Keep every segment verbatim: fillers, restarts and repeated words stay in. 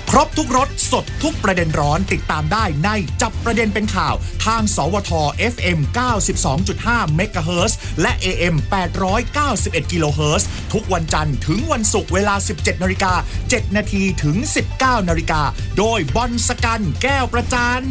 ครบทุกรสสดทุกประเด็นร้อนติดตามได้ในจับประเด็นเป็นข่าวทางสวท เอฟ เอ็ม เก้าสิบสองจุดห้า เมกะเฮิรตซ์และ เอ เอ็ม แปดร้อยเก้าสิบเอ็ด กิโลเฮิรตซ์ทุกวันจันทร์ถึงวันศุกร์เวลา สิบเจ็ดนาฬิกาเจ็ดนาทีถึง สิบเก้านาฬิกาโดยบอลสกันแก้วประจัน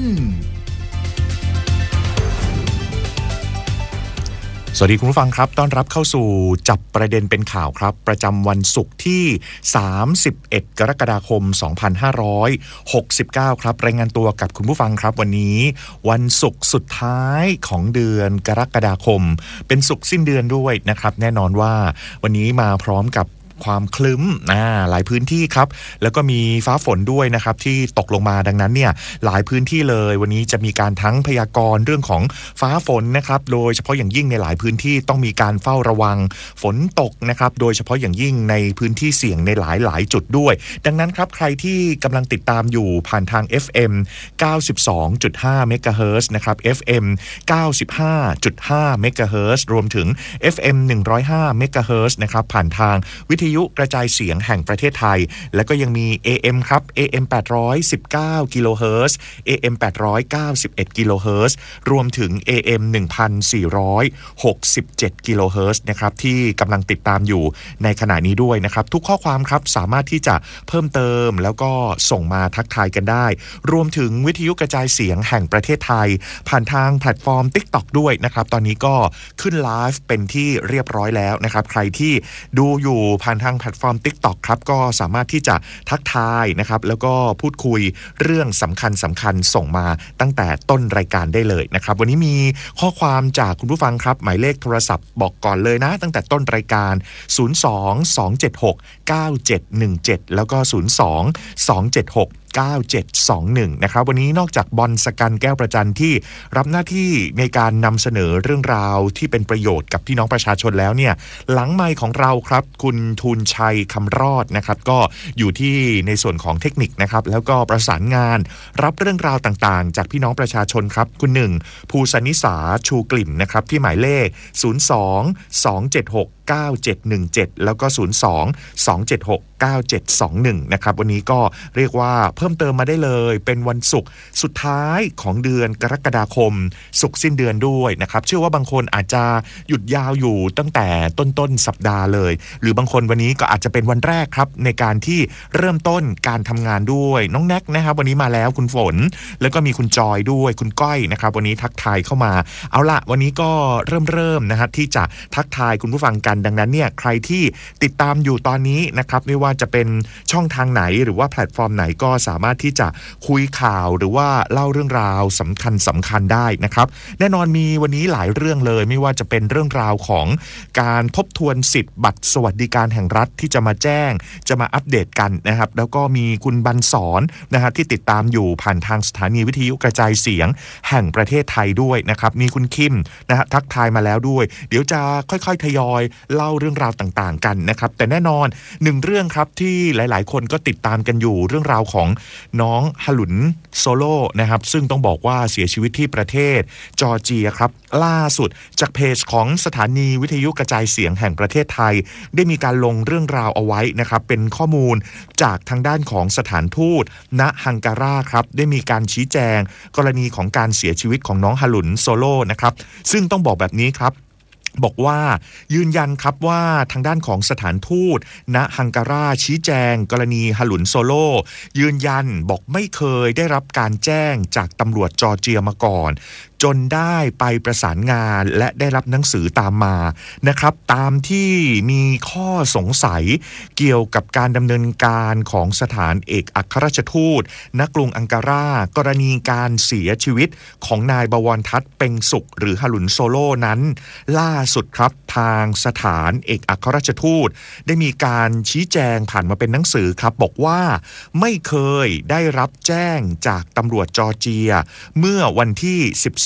สวัสดีคุณผู้ฟังครับต้อนรับเข้าสู่จับประเด็นเป็นข่าวครับประจำวันศุกร์ที่สามสิบเอ็ดกรกฎาคมสองพันห้าร้อยหกสิบเก้าครับรายงานตัวกับคุณผู้ฟังครับวันนี้วันศุกร์สุดท้ายของเดือนกรกฎาคมเป็นศุกร์สิ้นเดือนด้วยนะครับแน่นอนว่าวันนี้มาพร้อมกับความคลึ้มอ่าหลายพื้นที่ครับแล้วก็มีฟ้าฝนด้วยนะครับที่ตกลงมาดังนั้นเนี่ยหลายพื้นที่เลยวันนี้จะมีการทั้งพยากรณ์เรื่องของฟ้าฝนนะครับโดยเฉพาะอย่างยิ่งในหลายพื้นที่ต้องมีการเฝ้าระวังฝนตกนะครับโดยเฉพาะอย่างยิ่งในพื้นที่เสี่ยงในหลายหลายจุดด้วยดังนั้นครับใครที่กำลังติดตามอยู่ผ่านทาง เอฟ เอ็ม เก้าสิบสองจุดห้า เมกะเฮิรตซ์นะครับ เอฟ เอ็ม เก้าสิบห้าจุดห้า เมกะเฮิรตซ์รวมถึง เอฟ เอ็ม หนึ่งร้อยห้า เมกะเฮิรตซ์นะครับผ่านทางวิทยุกระจายเสียงแห่งประเทศไทยแล้วก็ยังมี เอ เอ็ม ครับ เอ เอ็ม แปดร้อยสิบเก้า กิโลเฮิรตซ์ เอ เอ็ม แปดร้อยเก้าสิบเอ็ด กิโลเฮิรตซ์รวมถึง เอ เอ็ม หนึ่งพันสี่ร้อยหกสิบเจ็ด กิโลเฮิรตซ์นะครับที่กำลังติดตามอยู่ในขณะนี้ด้วยนะครับทุกข้อความครับสามารถที่จะเพิ่มเติมแล้วก็ส่งมาทักทายกันได้รวมถึงวิทยุกระจายเสียงแห่งประเทศไทยผ่านทางแพลตฟอร์ม TikTok ด้วยนะครับตอนนี้ก็ขึ้นไลฟ์เป็นที่เรียบร้อยแล้วนะครับใครที่ดูอยู่ผ่านทางแพลตฟอร์ม TikTok ครับก็สามารถที่จะทักทายนะครับแล้วก็พูดคุยเรื่องสำคัญสำคัญส่งมาตั้งแต่ต้นรายการได้เลยนะครับวันนี้มีข้อความจากคุณผู้ฟังครับหมายเลขโทรศัพท์บอกก่อนเลยนะตั้งแต่ต้นรายการศูนย์ สอง สอง เจ็ด หก เก้า เจ็ด หนึ่ง เจ็ดแล้วก็ศูนย์ สอง สอง เจ็ด หก เก้า เจ็ด สอง หนึ่งนะครับวันนี้นอกจากบอลสกันแก้วประจันที่รับหน้าที่ในการนำเสนอเรื่องราวที่เป็นประโยชน์กับพี่น้องประชาชนแล้วเนี่ยหลังไมค์ของเราครับคุณทูลชัยคำรอดนะครับก็อยู่ที่ในส่วนของเทคนิคนะครับแล้วก็ประสานงานรับเรื่องราวต่างๆจากพี่น้องประชาชนครับคุณหนึ่งภูสนิสาชูกลิ่นนะครับที่หมายเลขศูนย์ สอง สอง เจ็ด หก เก้า เจ็ด หนึ่ง เจ็ดแล้วก็ศูนย์ สอง สอง เจ็ด หก เก้า เจ็ด สอง หนึ่งนะครับวันนี้ก็เรียกว่าเพิ่มเติมมาได้เลยเป็นวันศุกร์สุดท้ายของเดือนกรกฎาคมศุกร์สิ้นเดือนด้วยนะครับเชื่อว่าบางคนอาจจะหยุดยาวอยู่ตั้งแต่ต้นๆสัปดาห์เลยหรือบางคนวันนี้ก็อาจจะเป็นวันแรกครับในการที่เริ่มต้นการทำงานด้วยน้องแน็กนะครับวันนี้มาแล้วคุณฝนแล้วก็มีคุณจอยด้วยคุณก้อยนะครับวันนี้ทักทายเข้ามาเอาละวันนี้ก็เริ่มเริ่มนะครับที่จะทักทายคุณผู้ฟังกันดังนั้นเนี่ยใครที่ติดตามอยู่ตอนนี้นะครับไม่ว่าจะเป็นช่องทางไหนหรือว่าแพลตฟอร์มไหนก็สามารถที่จะคุยข่าวหรือว่าเล่าเรื่องราวสำคัญสำคัญได้นะครับแน่นอนมีวันนี้หลายเรื่องเลยไม่ว่าจะเป็นเรื่องราวของการทบทวนสิทธิ์บัตรสวัสดิการแห่งรัฐที่จะมาแจ้งจะมาอัปเดตกันนะครับแล้วก็มีคุณบรรสอนนะครับที่ติดตามอยู่ผ่านทางสถานีวิทยุกระจายเสียงแห่งประเทศไทยด้วยนะครับมีคุณคิมนะฮะทักทายมาแล้วด้วยเดี๋ยวจะค่อยๆทยอยเล่าเรื่องราวต่างๆกันนะครับแต่แน่นอนหนึ่งเรื่องครับที่หลายๆคนก็ติดตามกันอยู่เรื่องราวของน้องฮลุนโซโล่นะครับซึ่งต้องบอกว่าเสียชีวิตที่ประเทศจอร์เจียครับล่าสุดจากเพจของสถานีวิทยุกระจายเสียงแห่งประเทศไทยได้มีการลงเรื่องราวเอาไว้นะครับเป็นข้อมูลจากทางด้านของสถานทูตณฮังการาครับได้มีการชี้แจงกรณีของการเสียชีวิตของน้องฮลุนโซโล่นะครับซึ่งต้องบอกแบบนี้ครับบอกว่ายืนยันครับว่าทางด้านของสถานทูตณฮังการาชี้แจงกรณีฮลุนโซโล่ยืนยันบอกไม่เคยได้รับการแจ้งจากตำรวจจอร์เจียมาก่อนจนได้ไปประสานงานและได้รับหนังสือตามมานะครับตามที่มีข้อสงสัยเกี่ยวกับการดำเนินการของสถานเอกอัครราชทูตณกรุงอังการากรณีการเสียชีวิตของนายบวรทัศน์เพ็งสุขหรือฮลุนโซโล่นั้นล่าสุดครับทางสถานเอกอัครราชทูตได้มีการชี้แจงผ่านมาเป็นหนังสือครับบอกว่าไม่เคยได้รับแจ้งจากตำรวจจอร์เจียเมื่อวันที่สิบ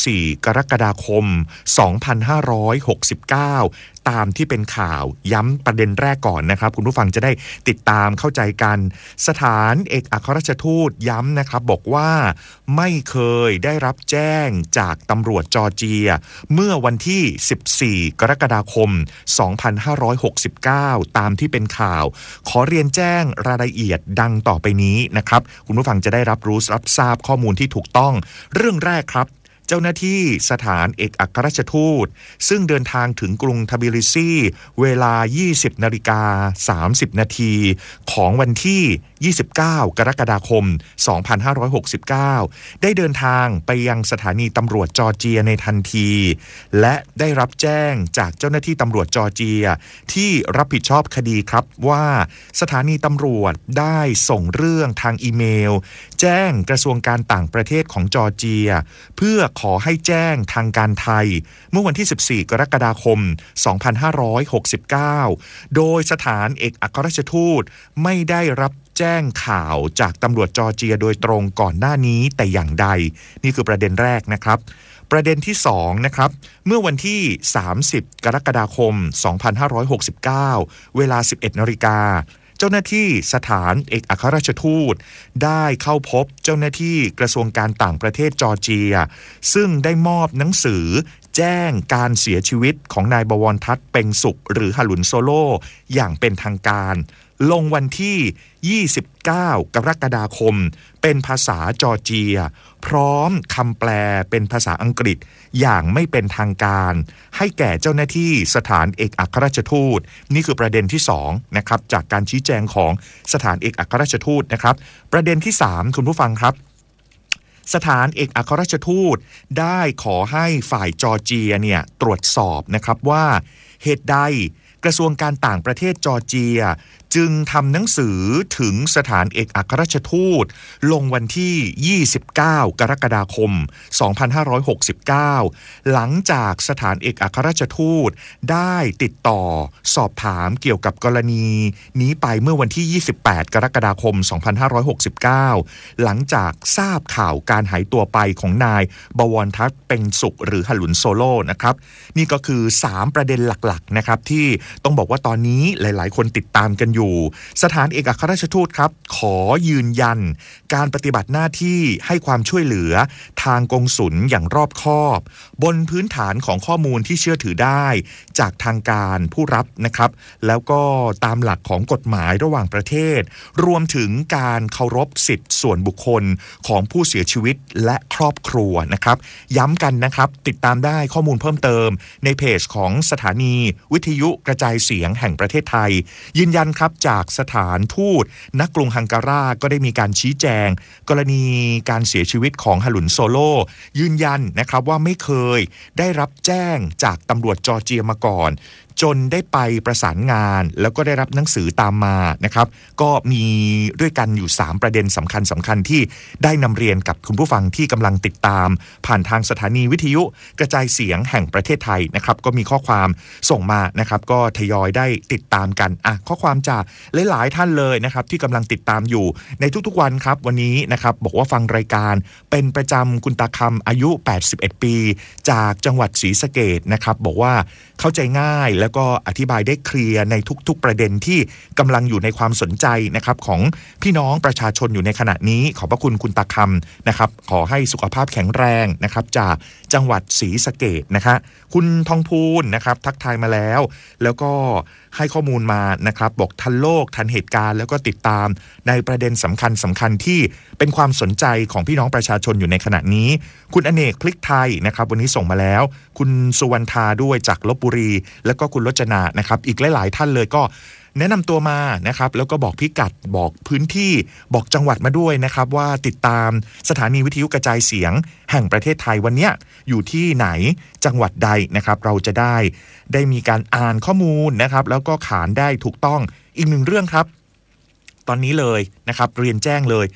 สี่กรกฎาคมสองพันห้าร้อยหกสิบเก้าตามที่เป็นข่าวย้ำประเด็นแรกก่อนนะครับคุณผู้ฟังจะได้ติดตามเข้าใจกันสถานเอกอัครราชทูตย้ำนะครับบอกว่าไม่เคยได้รับแจ้งจากตำรวจจอร์เจียเมื่อวันที่สิบสี่กรกฎาคมสองพันห้าร้อยหกสิบเก้าตามที่เป็นข่าวขอเรียนแจ้งรายละเอียดดังต่อไปนี้นะครับคุณผู้ฟังจะได้รับรู้รับทราบข้อมูลที่ถูกต้องเรื่องแรกครับเจ้าหน้าที่สถานเอกอัครราชทูตซึ่งเดินทางถึงกรุงทบิลิซีเวลา ยี่สิบนาฬิกาสามสิบนาทีของวันที่ยี่สิบเก้ากรกฎาคมสองพันห้าร้อยหกสิบเก้าได้เดินทางไปยังสถานีตำรวจจอร์เจียในทันทีและได้รับแจ้งจากเจ้าหน้าที่ตำรวจจอร์เจียที่รับผิดชอบคดีครับว่าสถานีตำรวจได้ส่งเรื่องทางอีเมลแจ้งกระทรวงการต่างประเทศของจอร์เจียเพื่อขอให้แจ้งทางการไทยเมื่อวันที่สิบสี่กรกฎาคมสองพันห้าร้อยหกสิบเก้าโดยสถานเอกอัครราชทูตไม่ได้รับแจ้งข่าวจากตำรวจจอร์เจียโดยตรงก่อนหน้านี้แต่อย่างใดนี่คือประเด็นแรกนะครับประเด็นที่สองนะครับเมื่อวันที่สามสิบกรกฎาคมสองพันห้าร้อยหกสิบเก้าเวลา สิบเอ็ดนาฬิกาเจ้าหน้าที่สถานเอกอัครราชทูตได้เข้าพบเจ้าหน้าที่กระทรวงการต่างประเทศจอร์เจียซึ่งได้มอบหนังสือแจ้งการเสียชีวิตของนายบวรทัศน์เพ็งสุขหรือหลุนโซโลอย่างเป็นทางการลงวันที่ยี่สิบเก้ากรกฎาคมเป็นภาษาจอร์เจียพร้อมคำแปลเป็นภาษาอังกฤษอย่างไม่เป็นทางการให้แก่เจ้าหน้าที่สถานเอกอัครราชทูตนี่คือประเด็นที่สองนะครับจากการชี้แจงของสถานเอกอัครราชทูตนะครับประเด็นที่สามคุณผู้ฟังครับสถานเอกอัครราชทูตได้ขอให้ฝ่ายจอร์เจียเนี่ยตรวจสอบนะครับว่าเหตุใดกระทรวงการต่างประเทศจอร์เจียจึงทำหนังสือถึงสถานเอกอัครราชทูตลงวันที่ยี่สิบเก้ากรกฎาคมสองพันห้าร้อยหกสิบเก้าหลังจากสถานเอกอัครราชทูตได้ติดต่อสอบถามเกี่ยวกับกรณีนี้ไปเมื่อวันที่ยี่สิบแปดกรกฎาคมสองพันห้าร้อยหกสิบเก้าหลังจากทราบข่าวการหายตัวไปของนายบวรทัศน์เพ็งสุขหรือหลุนโซโลนะครับนี่ก็คือสามประเด็นหลักๆนะครับที่ต้องบอกว่าตอนนี้หลายๆคนติดตามกันอยู่สถานเอกอัครราชทูตครับขอยืนยันการปฏิบัติหน้าที่ให้ความช่วยเหลือทางกงสุลอย่างรอบคอบบนพื้นฐานของข้อมูลที่เชื่อถือได้จากทางการผู้รับนะครับแล้วก็ตามหลักของกฎหมายระหว่างประเทศรวมถึงการเคารพสิทธิส่วนบุคคลของผู้เสียชีวิตและครอบครัวนะครับย้ำกันนะครับติดตามได้ข้อมูลเพิ่มเติมในเพจของสถานีวิทยุกระจายเสียงแห่งประเทศไทยยืนยันครับจากสถานทูตณกรุงฮังการาก็ได้มีการชี้แจงกรณีการเสียชีวิตของหลุนโซโลยืนยันนะครับว่าไม่เคยได้รับแจ้งจากตำรวจจอร์เจียมาก่อนจนได้ไปประสานงานแล้วก็ได้รับหนังสือตามมานะครับก็มีด้วยกันอยู่สามประเด็นสำคัญสำคัญที่ได้นำเรียนกับคุณผู้ฟังที่กำลังติดตามผ่านทางสถานีวิทยุกระจายเสียงแห่งประเทศไทยนะครับก็มีข้อความส่งมานะครับก็ทยอยได้ติดตามกันอ่ะข้อความจากหลายๆท่านเลยนะครับที่กำลังติดตามอยู่ในทุกๆวันครับวันนี้นะครับบอกว่าฟังรายการเป็นประจำคุณตาคำอายุแปดสิบเอ็ดปีจากจังหวัดศรีสะเกษนะครับบอกว่าเข้าใจง่ายแล้วก็อธิบายได้เคลียร์ในทุกๆประเด็นที่กำลังอยู่ในความสนใจนะครับของพี่น้องประชาชนอยู่ในขณะนี้ขอบพระคุณคุณตาคำนะครับขอให้สุขภาพแข็งแรงนะครับจากจังหวัดศรีสะเกษนะคะคุณทองพูนนะครับทักทายมาแล้วแล้วก็ให้ข้อมูลมานะครับบอกทันโลกทันเหตุการณ์แล้วก็ติดตามในประเด็นสำคัญสำคัญที่เป็นความสนใจของพี่น้องประชาชนอยู่ในขณะนี้คุณอเนกพลิกไทยนะครับวันนี้ส่งมาแล้วคุณสุวรรณธาด้วยจากลพบุรีแล้วก็คุณรจนานะครับอีกหลายๆท่านเลยก็แนะนำตัวมานะครับแล้วก็บอกพิกัดบอกพื้นที่บอกจังหวัดมาด้วยนะครับว่าติดตามสถานีวิทยุกระจายเสียงแห่งประเทศไทยวันนี้อยู่ที่ไหนจังหวัดใดนะครับเราจะได้ได้มีการอ่านข้อมูลนะครับแล้วก็ขานได้ถูกต้องอีกหนึ่งเรื่องครับตอนนี้เลยนะครับเรียนแจ้งเลย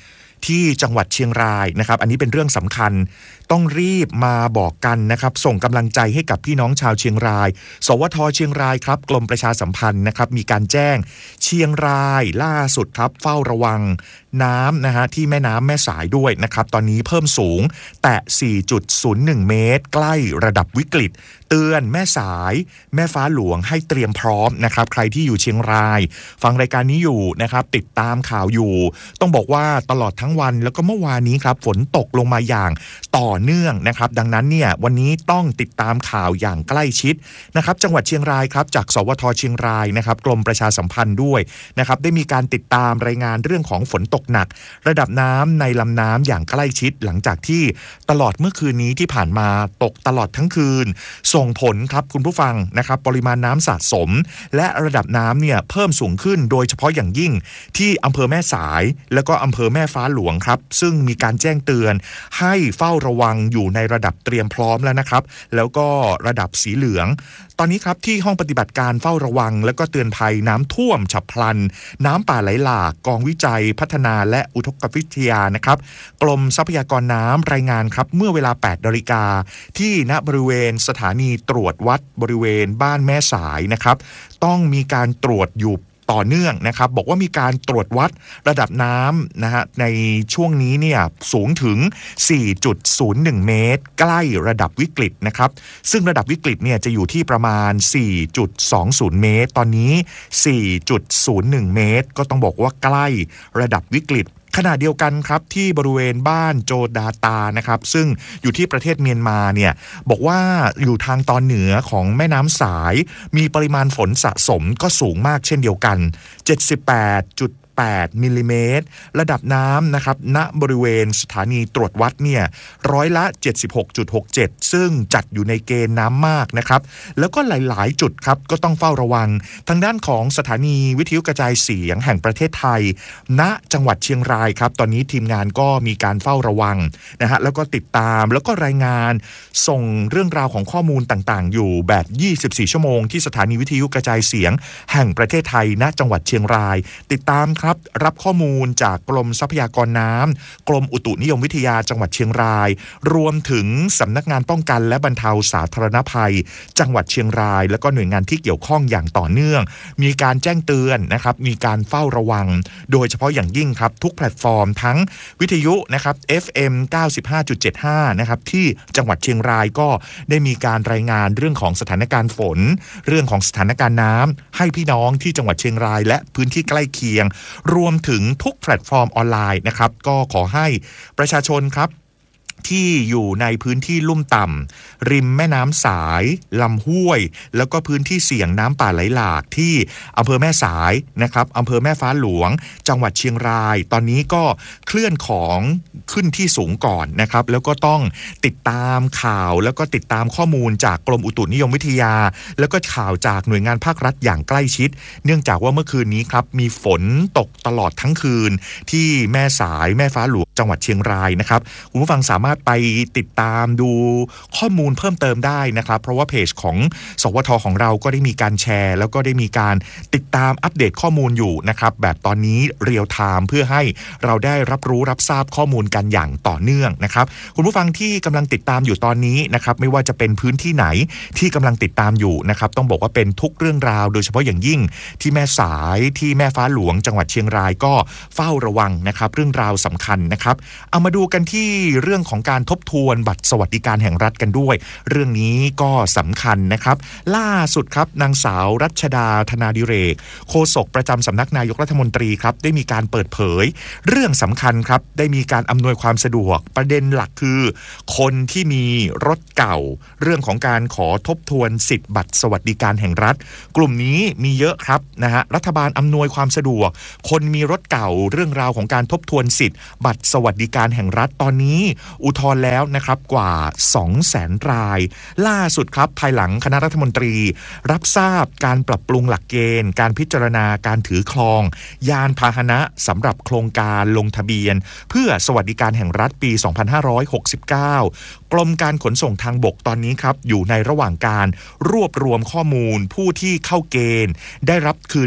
ที่จังหวัดเชียงรายนะครับอันนี้เป็นเรื่องสำคัญต้องรีบมาบอกกันนะครับส่งกำลังใจให้กับพี่น้องชาวเชียงรายสวทเชียงรายครับกรมประชาสัมพันธ์นะครับมีการแจ้งเชียงรายล่าสุดครับเฝ้าระวังน้ำนะฮะที่แม่น้ำแม่สายด้วยนะครับตอนนี้เพิ่มสูงแตะ สี่จุดศูนย์หนึ่ง เมตรใกล้ระดับวิกฤตเตือนแม่สายแม่ฟ้าหลวงให้เตรียมพร้อมนะครับใครที่อยู่เชียงรายฟังรายการนี้อยู่นะครับติดตามข่าวอยู่ต้องบอกว่าตลอดทั้งวันแล้วก็เมื่อวานนี้ครับฝนตกลงมาอย่างต่อเนื่องนะครับดังนั้นเนี่ยวันนี้ต้องติดตามข่าวอย่างใกล้ชิดนะครับจังหวัดเชียงรายครับจากสวทเชียงรายนะครับกรมประชาสัมพันธ์ด้วยนะครับได้มีการติดตามรายงานเรื่องของฝนตกหนักระดับน้ำในลำน้ำอย่างใกล้ชิดหลังจากที่ตลอดเมื่อคืนนี้ที่ผ่านมาตกตลอดทั้งคืนส่งผลครับคุณผู้ฟังนะครับปริมาณน้ำสะสมและระดับน้ำเนี่ยเพิ่มสูงขึ้นโดยเฉพาะอย่างยิ่งที่อำเภอแม่สายแล้วก็อำเภอแม่ฟ้าหลวงครับซึ่งมีการแจ้งเตือนให้เฝ้าระวังอยู่ในระดับเตรียมพร้อมแล้วนะครับแล้วก็ระดับสีเหลืองตอนนี้ครับที่ห้องปฏิบัติการเฝ้าระวังและก็เตือนภัยน้ำท่วมฉับพลันน้ำป่าไหลหลากกองวิจัยพัฒนาและอุทกวิทยานะครับกรมทรัพยากรน้ำรายงานครับเมื่อเวลา แปดนาฬิกาที่ณบริเวณสถานีตรวจวัดบริเวณบ้านแม่สายนะครับต้องมีการตรวจอยู่ต่อเนื่องนะครับบอกว่ามีการตรวจวัดระดับน้ำนะฮะในช่วงนี้เนี่ยสูงถึง สี่จุดศูนย์หนึ่ง เมตรใกล้ระดับวิกฤตนะครับซึ่งระดับวิกฤตเนี่ยจะอยู่ที่ประมาณ สี่จุดสองศูนย์ เมตรตอนนี้ สี่จุดศูนย์หนึ่ง เมตรก็ต้องบอกว่าใกล้ระดับวิกฤตขณะเดียวกันครับที่บริเวณบ้านโจดาตานะครับซึ่งอยู่ที่ประเทศเมียนมาเนี่ยบอกว่าอยู่ทางตอนเหนือของแม่น้ำสายมีปริมาณฝนสะสมก็สูงมากเช่นเดียวกัน เจ็ดสิบแปดจุดแปด มิลลิเมตรระดับน้ำนะครับณบริเวณสถานีตรวจวัดเนี่ยร้อยละ เจ็ดสิบหกจุดหกเจ็ด ซึ่งจัดอยู่ในเกณฑ์น้ำมากนะครับแล้วก็หลายๆจุดครับก็ต้องเฝ้าระวังทางด้านของสถานีวิทยุกระจายเสียงแห่งประเทศไทยณจังหวัดเชียงรายครับตอนนี้ทีมงานก็มีการเฝ้าระวังนะฮะแล้วก็ติดตามแล้วก็รายงานส่งเรื่องราวของข้อมูลต่างๆอยู่แบบยี่สิบสี่ชั่วโมงที่สถานีวิทยุกระจายเสียงแห่งประเทศไทยณจังหวัดเชียงรายติดตามครับรับข้อมูลจากกรมทรัพยากรน้ำกรมอุตุนิยมวิทยาจังหวัดเชียงรายรวมถึงสำนักงานป้องกันและบรรเทาสาธารณภัยจังหวัดเชียงรายแล้วก็หน่วยงานที่เกี่ยวข้องอย่างต่อเนื่องมีการแจ้งเตือนนะครับมีการเฝ้าระวังโดยเฉพาะอย่างยิ่งครับทุกแพลตฟอร์มทั้งวิทยุนะครับ เอฟ เอ็ม เก้าสิบห้าจุดเจ็ดห้า นะครับที่จังหวัดเชียงรายก็ได้มีการรายงานเรื่องของสถานการณ์ฝนเรื่องของสถานการณ์น้ำให้พี่น้องที่จังหวัดเชียงรายและพื้นที่ใกล้เคียงรวมถึงทุกแพลตฟอร์มออนไลน์นะครับก็ขอให้ประชาชนครับที่อยู่ในพื้นที่ลุ่มต่ำริมแม่น้ำสายลำห้วยแล้วก็พื้นที่เสี่ยงน้ำป่าไหลหลากที่อำเภอแม่สายนะครับอำเภอแม่ฟ้าหลวงจังหวัดเชียงรายตอนนี้ก็เคลื่อนของขึ้นที่สูงก่อนนะครับแล้วก็ต้องติดตามข่าวแล้วก็ติดตามข้อมูลจากกรมอุตุนิยมวิทยาแล้วก็ข่าวจากหน่วยงานภาครัฐอย่างใกล้ชิดเนื่องจากว่าเมื่อคืนนี้ครับมีฝนตกตลอดทั้งคืนที่แม่สายแม่ฟ้าหลวงจังหวัดเชียงรายนะครับคุณผู้ฟังสามารถไปติดตามดูข้อมูลเพิ่มเติมได้นะครับเพราะว่าเพจของสวทของเราก็ได้มีการแชร์แล้วก็ได้มีการติดตามอัปเดตข้อมูลอยู่นะครับแบบตอนนี้เรียลไทม์เพื่อให้เราได้รับรู้รับทราบข้อมูลกันอย่างต่อเนื่องนะครับคุณผู้ฟังที่กำลังติดตามอยู่ตอนนี้นะครับไม่ว่าจะเป็นพื้นที่ไหนที่กำลังติดตามอยู่นะครับต้องบอกว่าเป็นทุกเรื่องราวโดยเฉพาะอย่างยิ่งที่แม่สายที่แม่ฟ้าหลวงจังหวัดเชียงรายก็เฝ้าระวังนะครับเรื่องราวสำคัญนะครับเอามาดูกันที่เรื่องของการทบทวนบัตรสวัสดิการแห่งรัฐกันด้วยเรื่องนี้ก็สำคัญนะครับล่าสุดครับนางสาวรัชดาธนาดิเรกโฆษกประจำสำนักนายกรัฐมนตรีครับได้มีการเปิดเผยเรื่องสำคัญครับได้มีการอำนวยความสะดวกประเด็นหลักคือคนที่มีรถเก่าเรื่องของการขอทบทวนสิทธิ์บัตรสวัสดิการแห่งรัฐกลุ่มนี้มีเยอะครับนะฮะรัฐบาลอำนวยความสะดวกคนมีรถเก่าเรื่องราวของการทบทวนสิทธิ์บัตรสวัสดิการแห่งรัฐตอนนี้อุทธรณ์แล้วนะครับกว่า สองแสน รายล่าสุดครับภายหลังคณะรัฐมนตรีรับทราบการปรับปรุงหลักเกณฑ์การพิจารณาการถือครองยานพาหนะสำหรับโครงการลงทะเบียนเพื่อสวัสดิการแห่งรัฐปีสองพันห้าร้อยหกสิบเก้ากรมการขนส่งทางบกตอนนี้ครับอยู่ในระหว่างการรวบรวมข้อมูลผู้ที่เข้าเกณฑ์ได้รับคืนสิทธิ์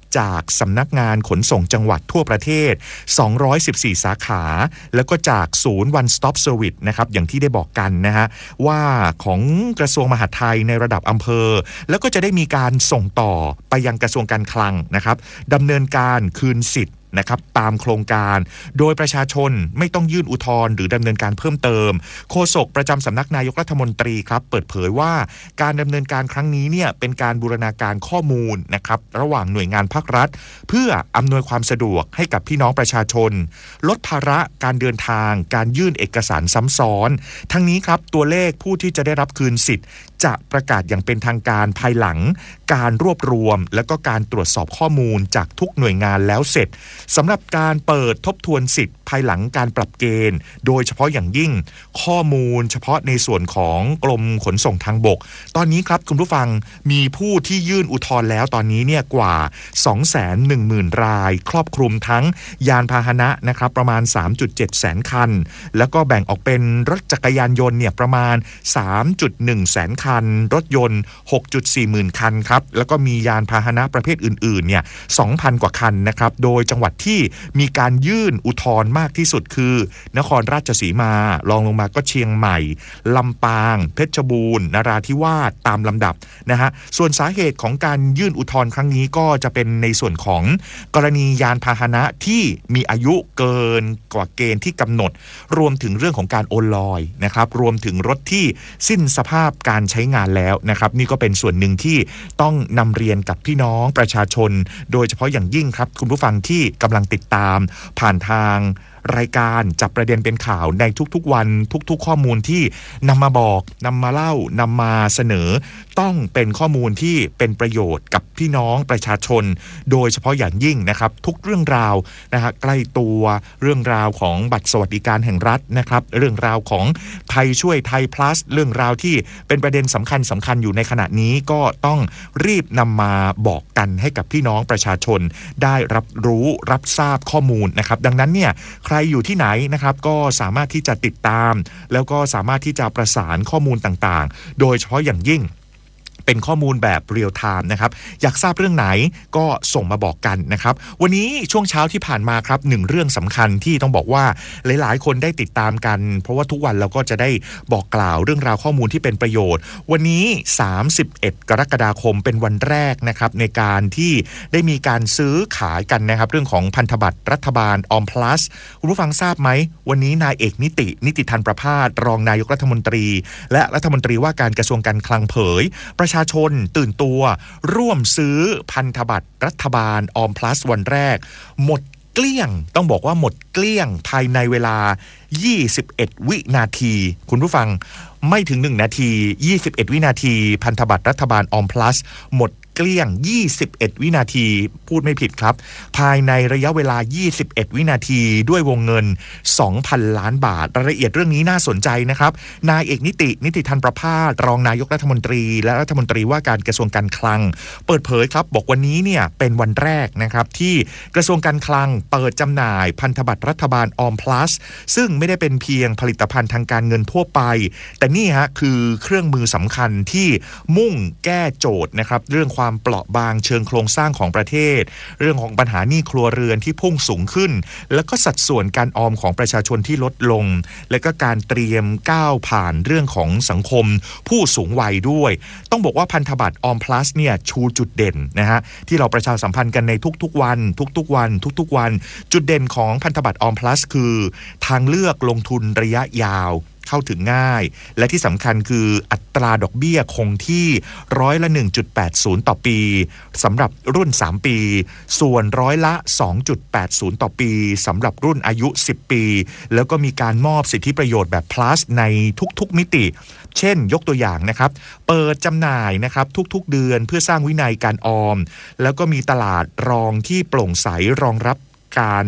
จากสำนักงานขนส่งจังหวัดทั่วประเทศสองร้อยสิบสี่สาขาแล้วก็จากศูนย์ One Stop Service นะครับอย่างที่ได้บอกกันนะฮะว่าของกระทรวงมหาดไทยในระดับอำเภอแล้วก็จะได้มีการส่งต่อไปยังกระทรวงการคลังนะครับดำเนินการคืนสิทธิ์นะครับตามโครงการโดยประชาชนไม่ต้องยื่นอุทธรณ์หรือดำเนินการเพิ่มเติมโฆษกประจำสำนักนายกรัฐมนตรีครับเปิดเผยว่าการดำเนินการครั้งนี้เนี่ยเป็นการบูรณาการข้อมูลนะครับระหว่างหน่วยงานภาครัฐเพื่ออำนวยความสะดวกให้กับพี่น้องประชาชนลดภาระการเดินทางการยื่นเอกสารซ้ำซ้อนทั้งนี้ครับตัวเลขผู้ที่จะได้รับคืนสิทธิ์จะประกาศอย่างเป็นทางการภายหลังการรวบรวมและก็การตรวจสอบข้อมูลจากทุกหน่วยงานแล้วเสร็จสำหรับการเปิดทบทวนสิทธิ์ภายหลังการปรับเกณฑ์โดยเฉพาะอย่างยิ่งข้อมูลเฉพาะในส่วนของกรมขนส่งทางบกตอนนี้ครับคุณผู้ฟังมีผู้ที่ยื่นอุทธรณ์แล้วตอนนี้เนี่ยกว่า สองแสนหนึ่งหมื่น รายครอบคลุมทั้งยานพาหนะนะครับประมาณ สามจุดเจ็ด แสนคันแล้วก็แบ่งออกเป็นรถจักรยานยนต์เนี่ยประมาณ สามจุดหนึ่ง แสนคันรถยนต์ หกจุดสี่ หมื่นคันครับแล้วก็มียานพาหนะประเภทอื่นๆเนี่ย สองพัน กว่าคันนะครับโดยจังหวัดที่มีการยื่นอุทธรณ์มากที่สุดคือนครราชสีมารองลงมาก็เชียงใหม่ลำปางเพชรบูรณ์นราธิวาสตามลำดับนะฮะส่วนสาเหตุของการยื่นอุทธรณ์ครั้งนี้ก็จะเป็นในส่วนของกรณียานพาหนะที่มีอายุเกินกว่าเกณฑ์ที่กำหนดรวมถึงเรื่องของการโอนลอยนะครับรวมถึงรถที่สิ้นสภาพการใช้งานแล้วนะครับนี่ก็เป็นส่วนหนึ่งที่ต้องนำเรียนกับพี่น้องประชาชนโดยเฉพาะอย่างยิ่งครับคุณผู้ฟังที่กำลังติดตามผ่านทางรายการจับประเด็นเป็นข่าวในทุกๆวันทุกๆข้อมูลที่นำมาบอกนำมาเล่านำมาเสนอต้องเป็นข้อมูลที่เป็นประโยชน์กับพี่น้องประชาชนโดยเฉพาะอย่างยิ่งนะครับทุกเรื่องราวนะฮะใกล้ตัวเรื่องราวของบัตรสวัสดิการแห่งรัฐนะครับเรื่องราวของไทยช่วยไทย plus เรื่องราวที่เป็นประเด็นสำคัญสำคัญอยู่ในขณะนี้ก็ต้องรีบนำมาบอกกันให้กับพี่น้องประชาชนได้รับรู้รับทราบข้อมูลนะครับดังนั้นเนี่ยใครอยู่ที่ไหนนะครับก็สามารถที่จะติดตามแล้วก็สามารถที่จะประสานข้อมูลต่างๆโดยเฉพาะอย่างยิ่งเป็นข้อมูลแบบเรียลไทม์นะครับอยากทราบเรื่องไหนก็ส่งมาบอกกันนะครับวันนี้ช่วงเช้าที่ผ่านมาครับหนึ่งเรื่องสำคัญที่ต้องบอกว่าหลายๆคนได้ติดตามกันเพราะว่าทุกวันเราก็จะได้บอกกล่าวเรื่องราวข้อมูลที่เป็นประโยชน์วันนี้สามสิบเอ็ดกรกฎาคมเป็นวันแรกนะครับในการที่ได้มีการซื้อขายกันนะครับเรื่องของพันธบัตรรัฐบาลออม plus คุณผู้ฟังทราบไหมวันนี้นายเอกนิตินิติธันประภาสรองนายกรัฐมนตรีและรัฐมนตรีว่าการกระทรวงการคลังเผยประชาชนตื่นตัวร่วมซื้อพันธบัตรรัฐบาลออม plus วันแรกหมดเกลี้ยงต้องบอกว่าหมดเกลี้ยงภายในเวลายี่สิบเอ็ดวินาทีคุณผู้ฟังไม่ถึงหนึ่งนาทียี่สิบเอ็ดวินาทีพันธบัตรรัฐบาลออม plus หมดเกลี้ยงยี่สิบเอ็ดวินาทีพูดไม่ผิดครับภายในระยะเวลายี่สิบเอ็ดวินาทีด้วยวงเงิน สองพัน ล้านบาทรายละเอียดเรื่องนี้น่าสนใจนะครับนายเอกนิตินิติธันประภาสรองนายกรัฐมนตรีและรัฐมนตรีว่าการกระทรวงการคลังเปิดเผยครับบอกวันนี้เนี่ยเป็นวันแรกนะครับที่กระทรวงการคลังเปิดจำหน่ายพันธบัตรรัฐบาลออม plus ซึ่งไม่ได้เป็นเพียงผลิตภัณฑ์ทางการเงินทั่วไปแต่นี่ฮะคือเครื่องมือสำคัญที่มุ่งแก้โจทย์นะครับเรื่องความเปราะบางเชิงโครงสร้างของประเทศเรื่องของปัญหาหนี้ครัวเรือนที่พุ่งสูงขึ้นแล้วก็สัดส่วนการออมของประชาชนที่ลดลงและก็การเตรียมก้าวผ่านเรื่องของสังคมผู้สูงวัยด้วยต้องบอกว่าพันธบัตรออม plus เนี่ยชูจุดเด่นนะฮะที่เราประชาสัมพันธ์กันในทุกๆวันทุกๆวันทุกๆวันจุดเด่นของพันธบัตรออม plus คือทางเลือกลงทุนระยะยาวเข้าถึงง่ายและที่สำคัญคืออัตราดอกเบี้ยคงที่ร้อยละ หนึ่งจุดแปดศูนย์ ต่อปีสำหรับรุ่นสามปีส่วนร้อยละ สองจุดแปดศูนย์ ต่อปีสำหรับรุ่นอายุสิบปีแล้วก็มีการมอบสิทธิประโยชน์แบบ plus ในทุกๆมิติเช่นยกตัวอย่างนะครับเปิดจำหน่ายนะครับทุกๆเดือนเพื่อสร้างวินัยการออมแล้วก็มีตลาดรองที่โปร่งใสรองรับการค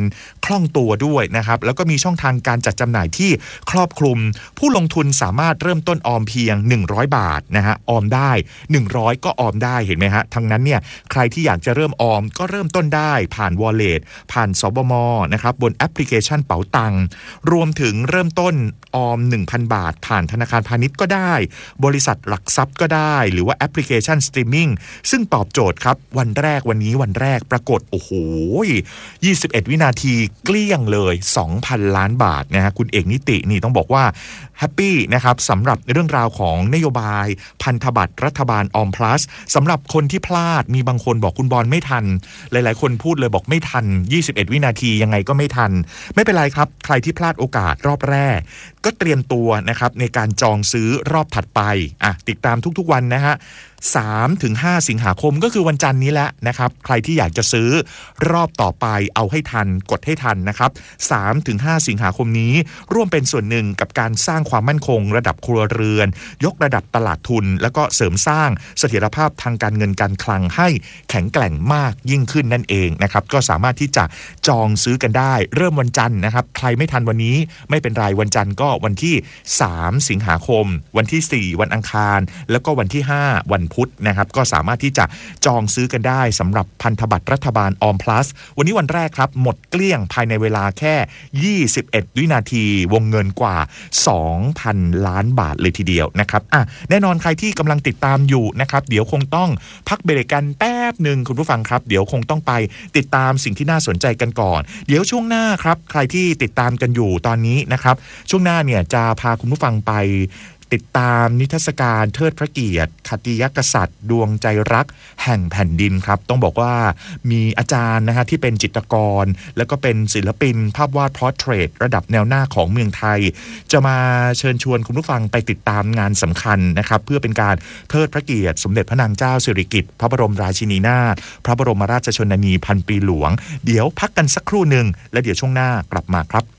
ล่องตัวด้วยนะครับแล้วก็มีช่องทางการจัดจำหน่ายที่ครอบคลุมผู้ลงทุนสามารถเริ่มต้นออมเพียงหนึ่งร้อยบาทนะฮะออมได้หนึ่งร้อยก็ออมได้เห็นไหมฮะทั้งนั้นเนี่ยใครที่อยากจะเริ่มออมก็เริ่มต้นได้ผ่าน Wallet ผ่านสบมนะครับบนแอปพลิเคชันเป๋าตังรวมถึงเริ่มต้นออม หนึ่งพัน บาทผ่านธนาคารพาณิชย์ก็ได้บริษัทหลักทรัพย์ก็ได้หรือว่าแอปพลิเคชันสตรีมมิ่งซึ่งตอบโจทย์ครับวันแรกวันนี้วันแรกปรากฏโอ้โหยี่สิบเอ็ดวินาทีเกลี้ยงเลย สองพัน ล้านบาทนะฮะคุณเอกนิตินี่ต้องบอกว่าแฮปปี้นะครับสำหรับเรื่องราวของนโยบายพันธบัตรรัฐบาลออม plus สำหรับคนที่พลาดมีบางคนบอกคุณบอลไม่ทันหลายๆคนพูดเลยบอกไม่ทันยี่สิบเอ็ดวินาทียังไงก็ไม่ทันไม่เป็นไรครับใครที่พลาดโอกาสรอบแรกก็เตรียมตัวนะครับในการจองซื้อรอบถัดไปอ่ะติดตามทุกๆวันนะฮะสามถึงห้าสิงหาคมก็คือวันจันทร์นี้แหละนะครับใครที่อยากจะซื้อรอบต่อไปเอาให้ทันกดให้ทันนะครับสามถึงห้าสิงหาคมนี้ร่วมเป็นส่วนหนึ่งกับการสร้างความมั่นคงระดับครัวเรือนยกระดับตลาดทุนแล้วก็เสริมสร้างเสถียรภาพทางการเงินการคลังให้แข็งแกร่งมากยิ่งขึ้นนั่นเองนะครับก็สามารถที่จะจองซื้อกันได้เริ่มวันจันทร์นะครับใครไม่ทันวันนี้ไม่เป็นไรวันจันทร์ก็วันที่สามสิงหาคมวันที่สี่วันอังคารแล้วก็วันที่ห้าวันพุธนะครับก็สามารถที่จะจองซื้อกันได้สำหรับพันธบัตรรัฐบาลออม plus วันนี้วันแรกครับหมดเกลี้ยงภายในเวลาแค่ยี่สิบเอ็ดวินาทีวงเงินกว่า สองพัน ล้านบาทเลยทีเดียวนะครับอ่ะแน่นอนใครที่กำลังติดตามอยู่นะครับเดี๋ยวคงต้องพักเบรกกันแป๊บหนึ่งคุณผู้ฟังครับเดี๋ยวคงต้องไปติดตามสิ่งที่น่าสนใจกันก่อนเดี๋ยวช่วงหน้าครับใครที่ติดตามกันอยู่ตอนนี้นะครับช่วงหน้าเนี่ยจะพาคุณผู้ฟังไปติดตามนิทรรศการเทิดพระเกียรติขติยกษัตริย์ดวงใจรักแห่งแผ่นดินครับต้องบอกว่ามีอาจารย์นะฮะที่เป็นจิตรกรแล้วก็เป็นศิลปินภาพวาดพอร์เทรตระดับแนวหน้าของเมืองไทยจะมาเชิญชวนคุณผู้ฟังไปติดตามงานสำคัญนะครับเพื่อเป็นการเทิดพระเกียรติสมเด็จพระนางเจ้าสิริกิติ์พระบรมราชินีนาถพระบรมราชชนนีพันปีหลวงเดี๋ยวพักกันสักครู่หนึ่งและเดี๋ยวช่วงหน้ากลับมาครับ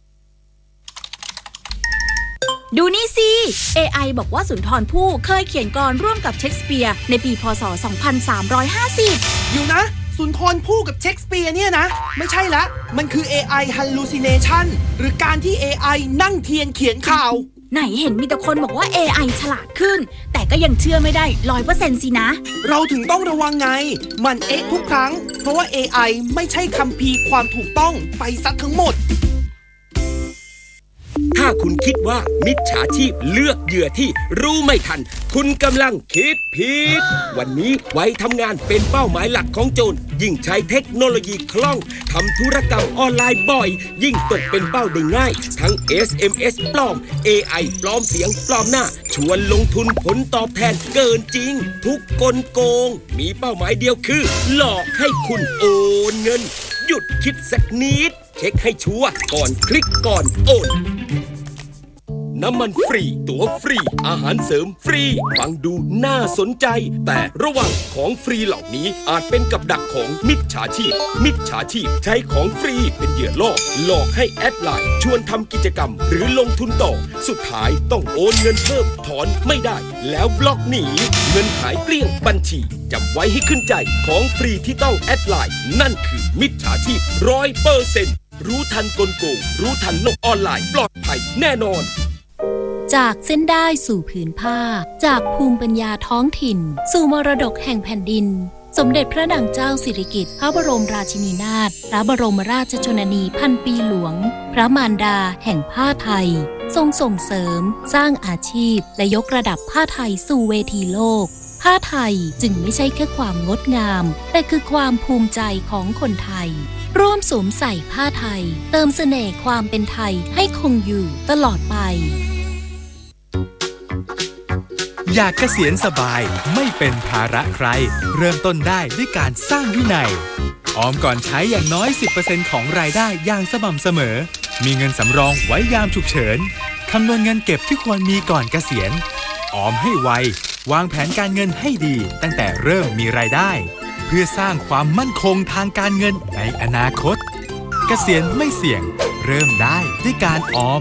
ดูนี่สิ เอ ไอ บอกว่าสุนทรภู่เคยเขียนกลอนร่วมกับเชคสเปียร์ในปีพ.ศ. สองพันสามร้อยห้าสิบอยู่นะสุนทรภู่กับเชคสเปียร์เนี่ยนะไม่ใช่ละมันคือ เอ ไอ hallucination หรือการที่ เอ ไอ นั่งเทียนเขียนข่าวไหนเห็นมีแต่คนบอกว่า เอ ไอ ฉลาดขึ้นแต่ก็ยังเชื่อไม่ได้ ร้อยเปอร์เซ็นต์ สินะเราถึงต้องระวังไงมันเอ๊ะทุกครั้งเพราะว่า เอ ไอ ไม่ใช่คัมภีร์ความถูกต้องไปซะทั้งหมดถ้าคุณคิดว่ามิจฉาชีพเลือกเหยื่อที่รู้ไม่ทันคุณกำลังคิดผิดวันนี้ไว้ทำงานเป็นเป้าหมายหลักของโจรยิ่งใช้เทคโนโลยีคล่องทำธุรกรรมออนไลน์บ่อยยิ่งตกเป็นเป้าได้ง่ายทั้ง เอส เอ็ม เอส ปลอม เอ ไอ ปลอมเสียงปลอมหน้าชวนลงทุนผลตอบแทนเกินจริงทุกกลโกงมีเป้าหมายเดียวคือหลอกให้คุณโอนเงินหยุดคิดสักนิดเช็คให้ชัวร์ก่อนคลิกก่อนโอนน้ำมันฟรีตั๋วฟรีอาหารเสริมฟรีฟังดูน่าสนใจแต่ระวังของฟรีเหล่านี้อาจเป็นกับดักของมิจฉาชีพมิจฉาชีพใช้ของฟรีเป็นเหยื่อล่อหลอกให้แอดไลน์ชวนทำกิจกรรมหรือลงทุนต่อสุดท้ายต้องโอนเงินเพิ่มถอนไม่ได้แล้วบล็อกหนีเงินหายเกลี้ยงบัญชีจำไว้ให้ขึ้นใจของฟรีที่ต้องแอดไลน์นั่นคือมิจฉาชีพ ร้อยเปอร์เซ็นต์ รู้ทันกลโกงรู้ทันโลกออนไลน์ปลอดภัยแน่นอนจากเส้นได้สู่ผืนผ้าจากภูมิปัญญาท้องถิ่นสู่มรดกแห่งแผ่นดินสมเด็จพระนางเจ้าสิริกิติ์พระบรมราชินีนาถพระบรมราชชนนีพันปีหลวงพระมารดาแห่งผ้าไทยทรงส่งเสริมสร้างอาชีพและยกระดับผ้าไทยสู่เวทีโลกผ้าไทยจึงไม่ใช่แค่ความงดงามแต่คือความภูมิใจของคนไทยร่วมสวมใส่ผ้าไทยเติมเสน่ห์ความเป็นไทยให้คงอยู่ตลอดไปอยากเกษียณสบายไม่เป็นภาระใครเริ่มต้นได้ด้วยการสร้างวินัยออมก่อนใช้อย่างน้อย สิบเปอร์เซ็นต์ ของรายได้อย่างสม่ำเสมอมีเงินสำรองไว้ยามฉุกเฉินคำนวณเงินเก็บที่ควรมีก่อนเกษียณออมให้ไววางแผนการเงินให้ดีตั้งแต่เริ่มมีรายได้เพื่อสร้างความมั่นคงทางการเงินในอนาคตเกษียณไม่เสี่ยงเริ่มได้ด้วยการออม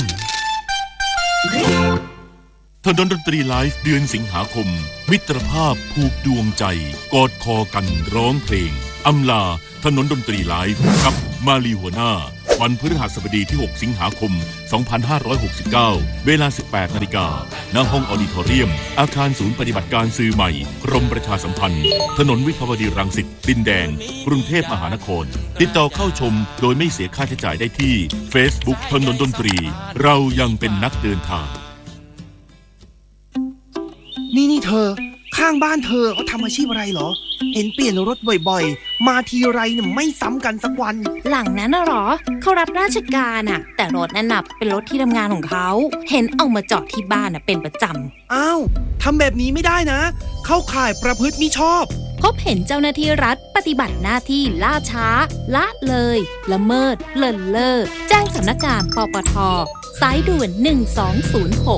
ถนนดนตรีไลฟ์เดือนสิงหาคมมิตรภาพผูกดวงใจกอดคอกันร้องเพลงอำลาถนนดนตรีไลฟ์กับมาลีหัวหน้าวันพฤหัสบดีที่หกสิงหาคมสองพันห้าร้อยหกสิบเก้าเวลา สิบแปดนาฬิกา ณ ห้องออดิทอเรียมอาคารศูนย์ปฏิบัติการสื่อใหม่กรมประชาสัมพันธ์ถนนวิภาวดีรังสิตดินแดงกรุงเทพมหานครติดต่อเข้าชมโดยไม่เสียค่าใช้จ่ายได้ที่ Facebook ถนนดนตรีเรายังเป็นนักเดินทางนี่นี่เธอข้างบ้านเธอเขาทำอาชีพอะไรเหรอเห็นเปลี่ยนรถบ่อยๆมาทีไรเนี่ยไม่ซ้ำกันสักวันหลังนั้นน่ะหรอเขารับราชการอ่ะแต่รถนั่นน่ะเป็นรถที่ทำงานของเขาเห็นเอามาจอดที่บ้านน่ะเป็นประจำอ้าวทำแบบนี้ไม่ได้นะเข้าข่ายประพฤติมิชอบพบเห็นเจ้าหน้าที่รัฐปฏิบัติหน้าที่ล่าช้าละเลยละเมิดเลินเล่อแจ้งสำนักงานปปท.สายด่วนหนึ่งสองศูนย์หก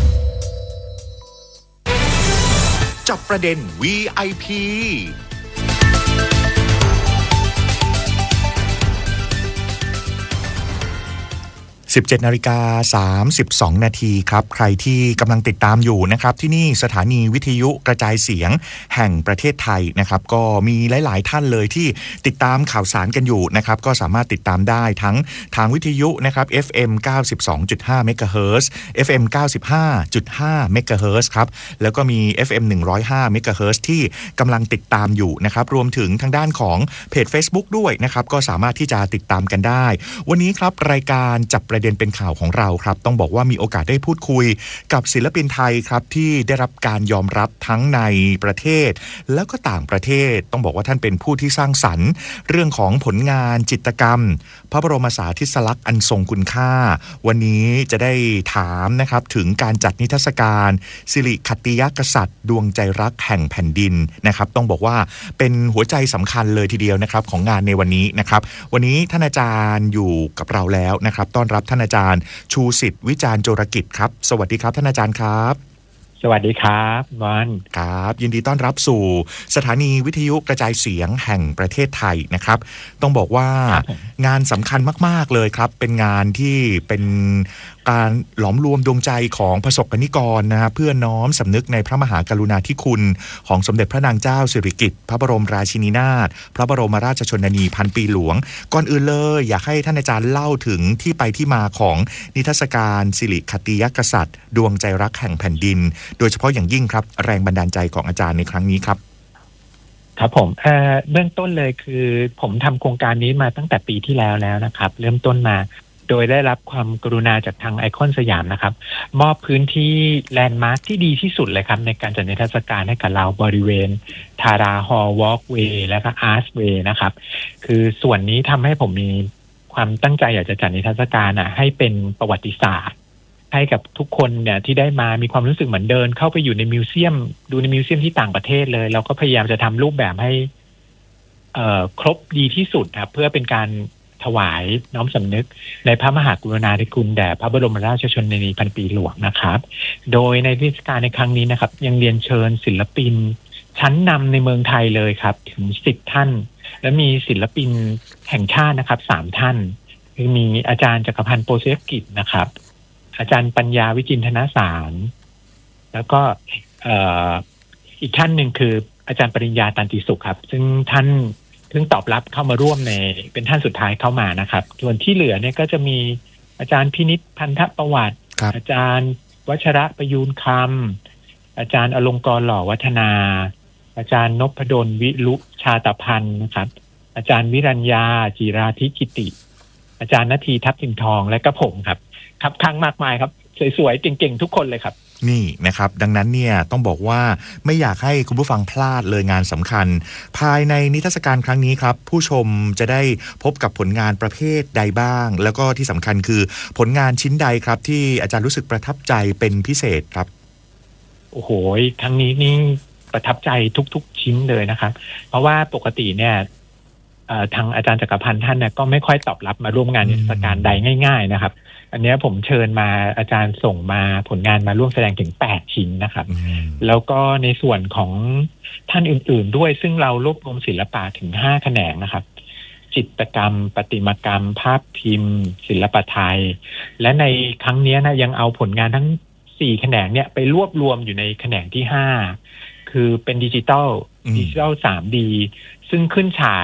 จับประเด็น วี ไอ พี สิบเจ็ดนาฬิกาสามสิบสองนาทีครับใครที่กำลังติดตามอยู่นะครับที่นี่สถานีวิทยุกระจายเสียงแห่งประเทศไทยนะครับก็มีหลายๆท่านเลยที่ติดตามข่าวสารกันอยู่นะครับก็สามารถติดตามได้ทั้งทางวิทยุนะครับ เอฟ เอ็ม เก้าสิบสองจุดห้า เมกะเฮิรตซ์ เอฟ เอ็ม เก้าสิบห้าจุดห้า เมกะเฮิรตซ์ครับแล้วก็มี เอฟ เอ็ม หนึ่งร้อยห้า เมกะเฮิรตซ์ที่กำลังติดตามอยู่นะครับรวมถึงทางด้านของเพจ Facebook ด้วยนะครับก็สามารถที่จะติดตามกันได้วันนี้ครับรายการจับประเด็นเป็นข่าวของเราครับต้องบอกว่ามีโอกาสได้พูดคุยกับศิลปินไทยครับที่ได้รับการยอมรับทั้งในประเทศแล้วก็ต่างประเทศต้องบอกว่าท่านเป็นผู้ที่สร้างสรรค์เรื่องของผลงานจิตรกรรมพระบรมสารีริลักษณ์อันทรงคุณค่าวันนี้จะได้ถามนะครับถึงการจัดนิทรรศการสิริขัตติยกษัตริย์ดวงใจรักแห่งแผ่นดินนะครับต้องบอกว่าเป็นหัวใจสำคัญเลยทีเดียวนะครับของงานในวันนี้นะครับวันนี้ท่านอาจารย์อยู่กับเราแล้วนะครับต้อนรับท่านอาจารย์ชูสิทธิ์วิจารณ์โจรกิจครับสวัสดีครับท่านอาจารย์ครับสวัสดีครับวันครับยินดีต้อนรับสู่สถานีวิทยุกระจายเสียงแห่งประเทศไทยนะครับต้องบอกว่างานสำคัญมากๆเลยครับเป็นงานที่เป็นการหลอมรวมดวงใจของประสบกนิกรนะฮะเพื่อน้อมสำนึกในพระมหากรุณาธิคุณของสมเด็จพระนางเจ้าสิริกิติ์พระบรมราชินีนาถพระบรมราชชนนีพันปีหลวงก่อนอื่นเลยอยากให้ท่านอาจารย์เล่าถึงที่ไปที่มาของนิทรรศการสิริขัตติยกษัตริย์ดวงใจรักแห่งแผ่นดินโดยเฉพาะอย่างยิ่งครับแรงบันดาลใจของอาจารย์ในครั้งนี้ครับครับผมเอ่อเบื้องต้นเลยคือผมทำโครงการนี้มาตั้งแต่ปีที่แล้วแล้วนะครับเริ่มต้นมาโดยได้รับความกรุณาจากทางไอคอนสยามนะครับมอบพื้นที่แลนด์มาร์คที่ดีที่สุดเลยครับในการจัดนิทรรศการให้กับเราบริเวณทาราฮอลล์วอล์กเวย์และก็อาร์ชเวย์นะครับคือส่วนนี้ทำให้ผมมีความตั้งใจอยากจะจัดนิทรรศการอ่ะให้เป็นประวัติศาสตร์ให้กับทุกคนเนี่ยที่ได้มามีความรู้สึกเหมือนเดินเข้าไปอยู่ในมิวเซียมดูในมิวเซียมที่ต่างประเทศเลยเราก็พยายามจะทำรูปแบบให้เอ่อครบดีที่สุดครับเพื่อเป็นการถวายน้อมสำนึกในพระมหากรุณาธิคุณแด่พระบรมราชชนนีพันปีหลวงนะครับโดยในนิทรรศการในครั้งนี้นะครับยังเรียนเชิญศิลปินชั้นนำในเมืองไทยเลยครับถึงสิบท่านและมีศิลปินแห่งชาตินะครับสามท่านคือมีอาจารย์จักรพันธ์โปเซฟกิจนะครับอาจารย์ปัญญาวิจินทนสารแล้วก็เอ่ออีกท่านหนึ่งคืออาจารย์ปริญญาตันติสุขครับซึ่งท่านเพิ่งตอบรับเข้ามาร่วมในเป็นท่านสุดท้ายเข้ามานะครับส่วนที่เหลือเนี่ยก็จะมีอาจารย์พินิจพันธประวัติอาจารย์วัชระประยูนคำอาจารย์อลงกรณ์หล่อวัฒนาอาจารย์นพดลวิรุชาตพันธ์นะครับอาจารย์วิรัญญาจิราธิกิติอาจารย์ณทีทัพทิมทองและก็ผมครับครับข้างมากมายครับสวยๆเก่งๆทุกคนเลยครับนี่นะครับดังนั้นเนี่ยต้องบอกว่าไม่อยากให้คุณผู้ฟังพลาดเลยงานสำคัญภายในนิทรรศการครั้งนี้ครับผู้ชมจะได้พบกับผลงานประเภทใดบ้างแล้วก็ที่สำคัญคือผลงานชิ้นใดครับที่อาจารย์รู้สึกประทับใจเป็นพิเศษครับโอ้โหครั้งนี้นี่ประทับใจทุกๆชิ้นเลยนะครับเพราะว่าปกติเนี่ยทางอาจารย์จักรพันธ์ท่านเนี่ยก็ไม่ค่อยตอบรับมาร่วมงานนิทรรศการใดง่ายๆนะครับอันนี้ผมเชิญมาอาจารย์ส่งมาผลงานมาร่วมแสดงถึงแปดชิ้นนะครับแล้วก็ในส่วนของท่านอื่นๆด้วยซึ่งเรารวบรวมศิลปะถึงห้าแขนงนะครับจิตรกรรมประติมากรรมภาพพิมพ์ศิลปะไทยและในครั้งนี้นะยังเอาผลงานทั้งสี่แขนงเนี่ยไปรวบรวมอยู่ในแขนงที่ห้าคือเป็นดิจิตอลดิจิตอล ทรี ดี ซึ่งขึ้นฉาย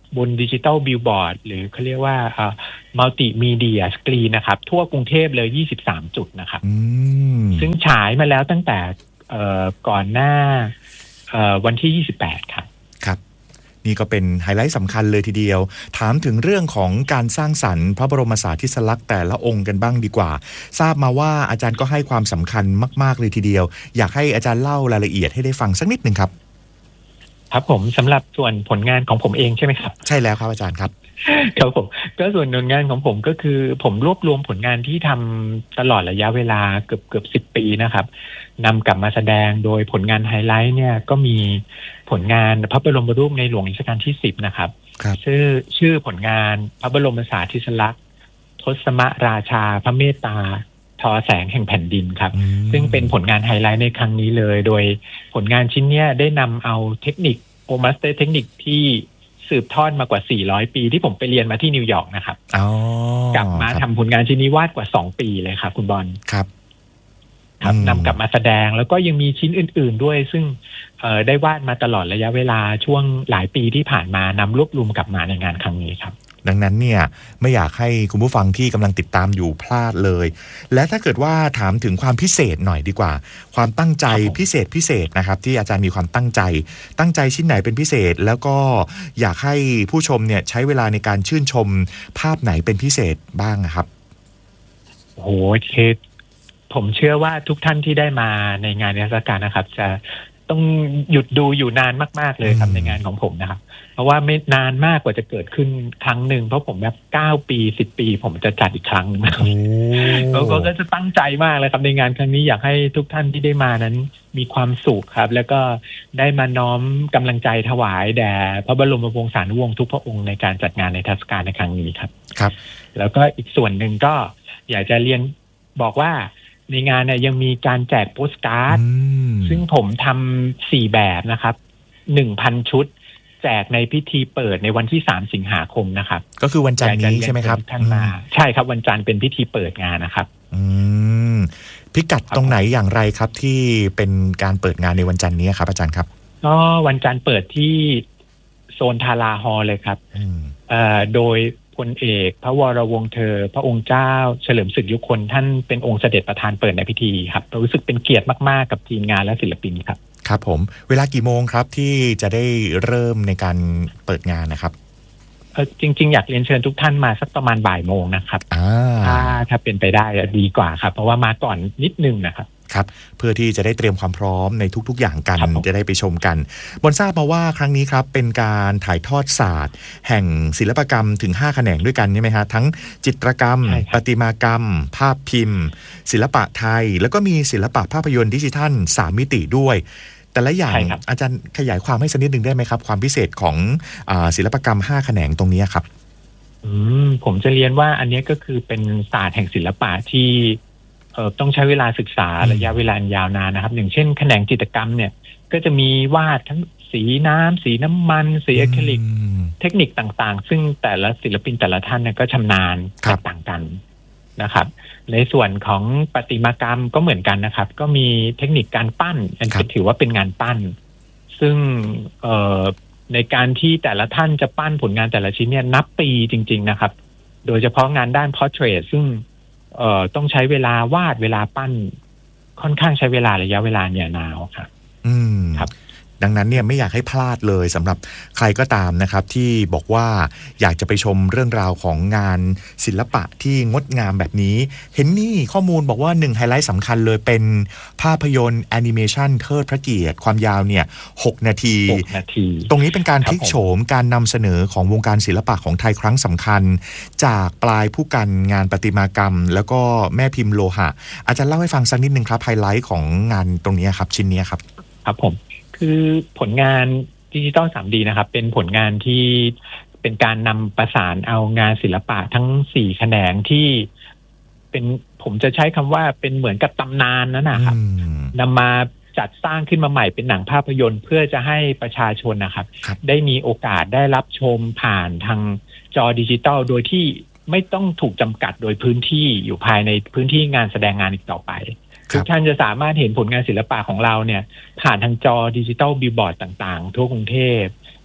บนดิจิตอลบิลบอร์ดหรือเขาเรียกว่าเอ่อมัลติมีเดียสกรีนนะครับทั่วกรุงเทพเลยยี่สิบสามจุดนะครับซึ่งฉายมาแล้วตั้งแต่เอ่อก่อนหน้าเอ่อวันที่ยี่สิบแปดครับครับนี่ก็เป็นไฮไลท์สำคัญเลยทีเดียวถามถึงเรื่องของการสร้างสรรค์พระบรมสารีริกลักษณ์แต่ละองค์กันบ้างดีกว่าทราบมาว่าอาจารย์ก็ให้ความสำคัญมากๆเลยทีเดียวอยากให้อาจารย์เล่ารายละเอียดให้ได้ฟังสักนิดหนึ่งครับครับผมสำหรับส่วนผลงานของผมเองใช่ไหมครับใช่แล้วครับอาจารย์ครับครับผมก็ส่วนผลงานของผมก็คือผมรวบรวมผลงานที่ทำตลอดระยะเวลาเกือบเกือบสิบปีนะครับนำกลับมาแสดงโดยผลงานไฮไลท์เนี่ยก็มีผลงานพระบรมรูปในหลวงรัชกาลที่สิบนะครับชื่อชื่อผลงานพระบรมสารีริกลักษณ์ทศมราชาพระเมตตาทอแสงแห่งแผ่นดินครับซึ่งเป็นผลงานไฮไลท์ในครั้งนี้เลยโดยผลงานชิ้นนี้ได้นำเอาเทคนิคโอมาสเตอร์เทคนิคที่สืบทอดมากว่าสี่ร้อยปีที่ผมไปเรียนมาที่นิวยอร์กนะครับกลับมาทำผลงานชิ้นนี้วาดกว่าสองปีเลยครับคุณบอลครับครับนำกลับมาแสดงแล้วก็ยังมีชิ้นอื่นๆด้วยซึ่งได้วาดมาตลอดระยะเวลาช่วงหลายปีที่ผ่านมานำรวบรวมกลับมาในงานครั้งนี้ครับดังนั้นเนี่ยไม่อยากให้คุณผู้ฟังที่กำลังติดตามอยู่พลาดเลยและถ้าเกิดว่าถามถึงความพิเศษหน่อยดีกว่าความตั้งใจพิเศษพิเศษนะครับที่อาจารย์มีความตั้งใจตั้งใจชิ้นไหนเป็นพิเศษแล้วก็อยากให้ผู้ชมเนี่ยใช้เวลาในการชื่นชมภาพไหนเป็นพิเศษบ้างครับโอ้โหเคสผมเชื่อว่าทุกท่านที่ได้มาในงานนิทรรศการนะครับจะต้องหยุดดูอยู่นานมากๆเลยครับในงานของผมนะครับเพราะว่าไม่นานมากกว่าจะเกิดขึ้นครั้งหนึ่งเพราะผมแบบเก้าปีสิบปีผมจะจัดอีกครั้งนึงนะครับแล้วก็จะตั้งใจมากเลยครับในงานครั้งนี้อยากให้ทุกท่านที่ได้มานั้นมีความสุขครับแล้วก็ได้มาน้อมกำลังใจถวายแด่พระบรมวงศานุวงศ์ทุกพระองค์ในการจัดงานในนิทรรศการในครั้งนี้ครับครับแล้วก็อีกส่วนหนึ่งก็อยากจะเรียนบอกว่าในงานเนี่ยยังมีการแจกโปสการ์ดซึ่งผมทำสี่แบบนะครับ หนึ่งพัน ชุดแจกในพิธีเปิดในวันที่สามสิงหาคมนะครับก็คือวันจันทร์นี้ใช่ไหมครับท่านมาใช่ครับวันจันทร์เป็นพิธีเปิดงานนะครับอืมพิกัดตรงไหนอย่างไรครับที่เป็นการเปิดงานในวันจันทร์นี้ครับอาจารย์ครับก็วันจันทร์เปิดที่โซนทาราฮอลเลยครับเอ่อโดยพลเอกพระวรวงศ์เธอพระองค์เจ้าเฉลิมศึกยุคลท่านเป็นองค์เสด็จประธานเปิดในพิธีครับรู้สึกเป็นเกียรติมากๆกับทีมงานและศิลปินครับครับผมเวลากี่โมงครับที่จะได้เริ่มในการเปิดงานนะครับเออจริงๆอยากเรียนเชิญทุกท่านมาสักประมาณบ่ายโมงนะครับถ้าถ้าเป็นไปได้ดีกว่าครับเพราะว่ามาก่อนนิดนึงนะครับครับเพื่อที่จะได้เตรียมความพร้อมในทุกๆอย่างกันจะได้ไปชมกันบนทราบมาว่าครั้งนี้ครับเป็นการถ่ายทอดศาสตร์แห่งศิลปกรรมถึงห้าแขนงด้วยกันใช่ไหมฮะทั้งจิตรกรรมประติมากรรมภาพพิมพ์ศิลปะไทยแล้วก็มีศิลปะภาพยนตร์ดิจิทัลสามมิติด้วยแต่ละอย่างอาจารย์ขยายความให้สักนิดนึงได้ไหมครับความพิเศษของอ่าศิลปกรรมห้าแขนงตรงนี้ครับอืมผมจะเรียนว่าอันนี้ก็คือเป็นศาสตร์แห่งศิลปะที่เอ่อต้องใช้เวลาศึกษาระยะเวลายาวนานนะครับอย่างเช่นแขนงจิตรกรรมเนี่ยก็จะมีวาดทั้งสีน้ำสีน้ำมันสีอะคริลิกเทคนิคต่างๆซึ่งแต่ละศิลปินแต่ละท่านเนี่ยก็ชำนาญแตกต่างกันนะครับในส่วนของประติมากรรมก็เหมือนกันนะครับก็มีเทคนิคการปั้นอันถือว่าเป็นงานปั้นซึ่งเอ่อในการที่แต่ละท่านจะปั้นผลงานแต่ละชิ้นเนี่ยนับปีจริงๆนะครับโดยเฉพาะงานด้าน portrait ซึ่งเอ่อต้องใช้เวลาวาดเวลาปั้นค่อนข้างใช้เวลาระยะเวลาเนี่ยนานครับอืมครับดังนั้นเนี่ยไม่อยากให้พลาดเลยสำหรับใครก็ตามนะครับที่บอกว่าอยากจะไปชมเรื่องราวของงานศิลปะที่งดงามแบบนี้เห็นนี่ข้อมูลบอกว่าหนึ่งไฮไลท์สำคัญเลยเป็นภาพยนตร์แอนิเมชันเทิดพระเกียรติความยาวเนี่ยหกนาทีหกนาทีตรงนี้เป็นการพลิกโฉมการนำเสนอของวงการศิลปะของไทยครั้งสำคัญจากปลายผู้กันงานประติมากรรมแล้วก็แม่พิมพ์โลหะอาจารย์เล่าให้ฟังสักนิดนึงครับไฮไลท์ของงานตรงนี้ครับชิ้นนี้ครับครับผมคือผลงานดิจิตอล ทรี ดี นะครับเป็นผลงานที่เป็นการนำประสานเอางานศิลปะทั้งสี่แขนงที่เป็นผมจะใช้คำว่าเป็นเหมือนกับตำนานนั่นนะครับนำมาจัดสร้างขึ้นมาใหม่เป็นหนังภาพยนตร์เพื่อจะให้ประชาชนนะครับได้มีโอกาสได้รับชมผ่านทางจอดิจิตอลโดยที่ไม่ต้องถูกจำกัดโดยพื้นที่อยู่ภายในพื้นที่งานแสดงงานอีกต่อไปทุกท่านจะสามารถเห็นผลงานศิลปะของเราเนี่ยผ่านทางจอดิจิตอลบิลบอร์ดต่างๆทั่วกรุงเทพ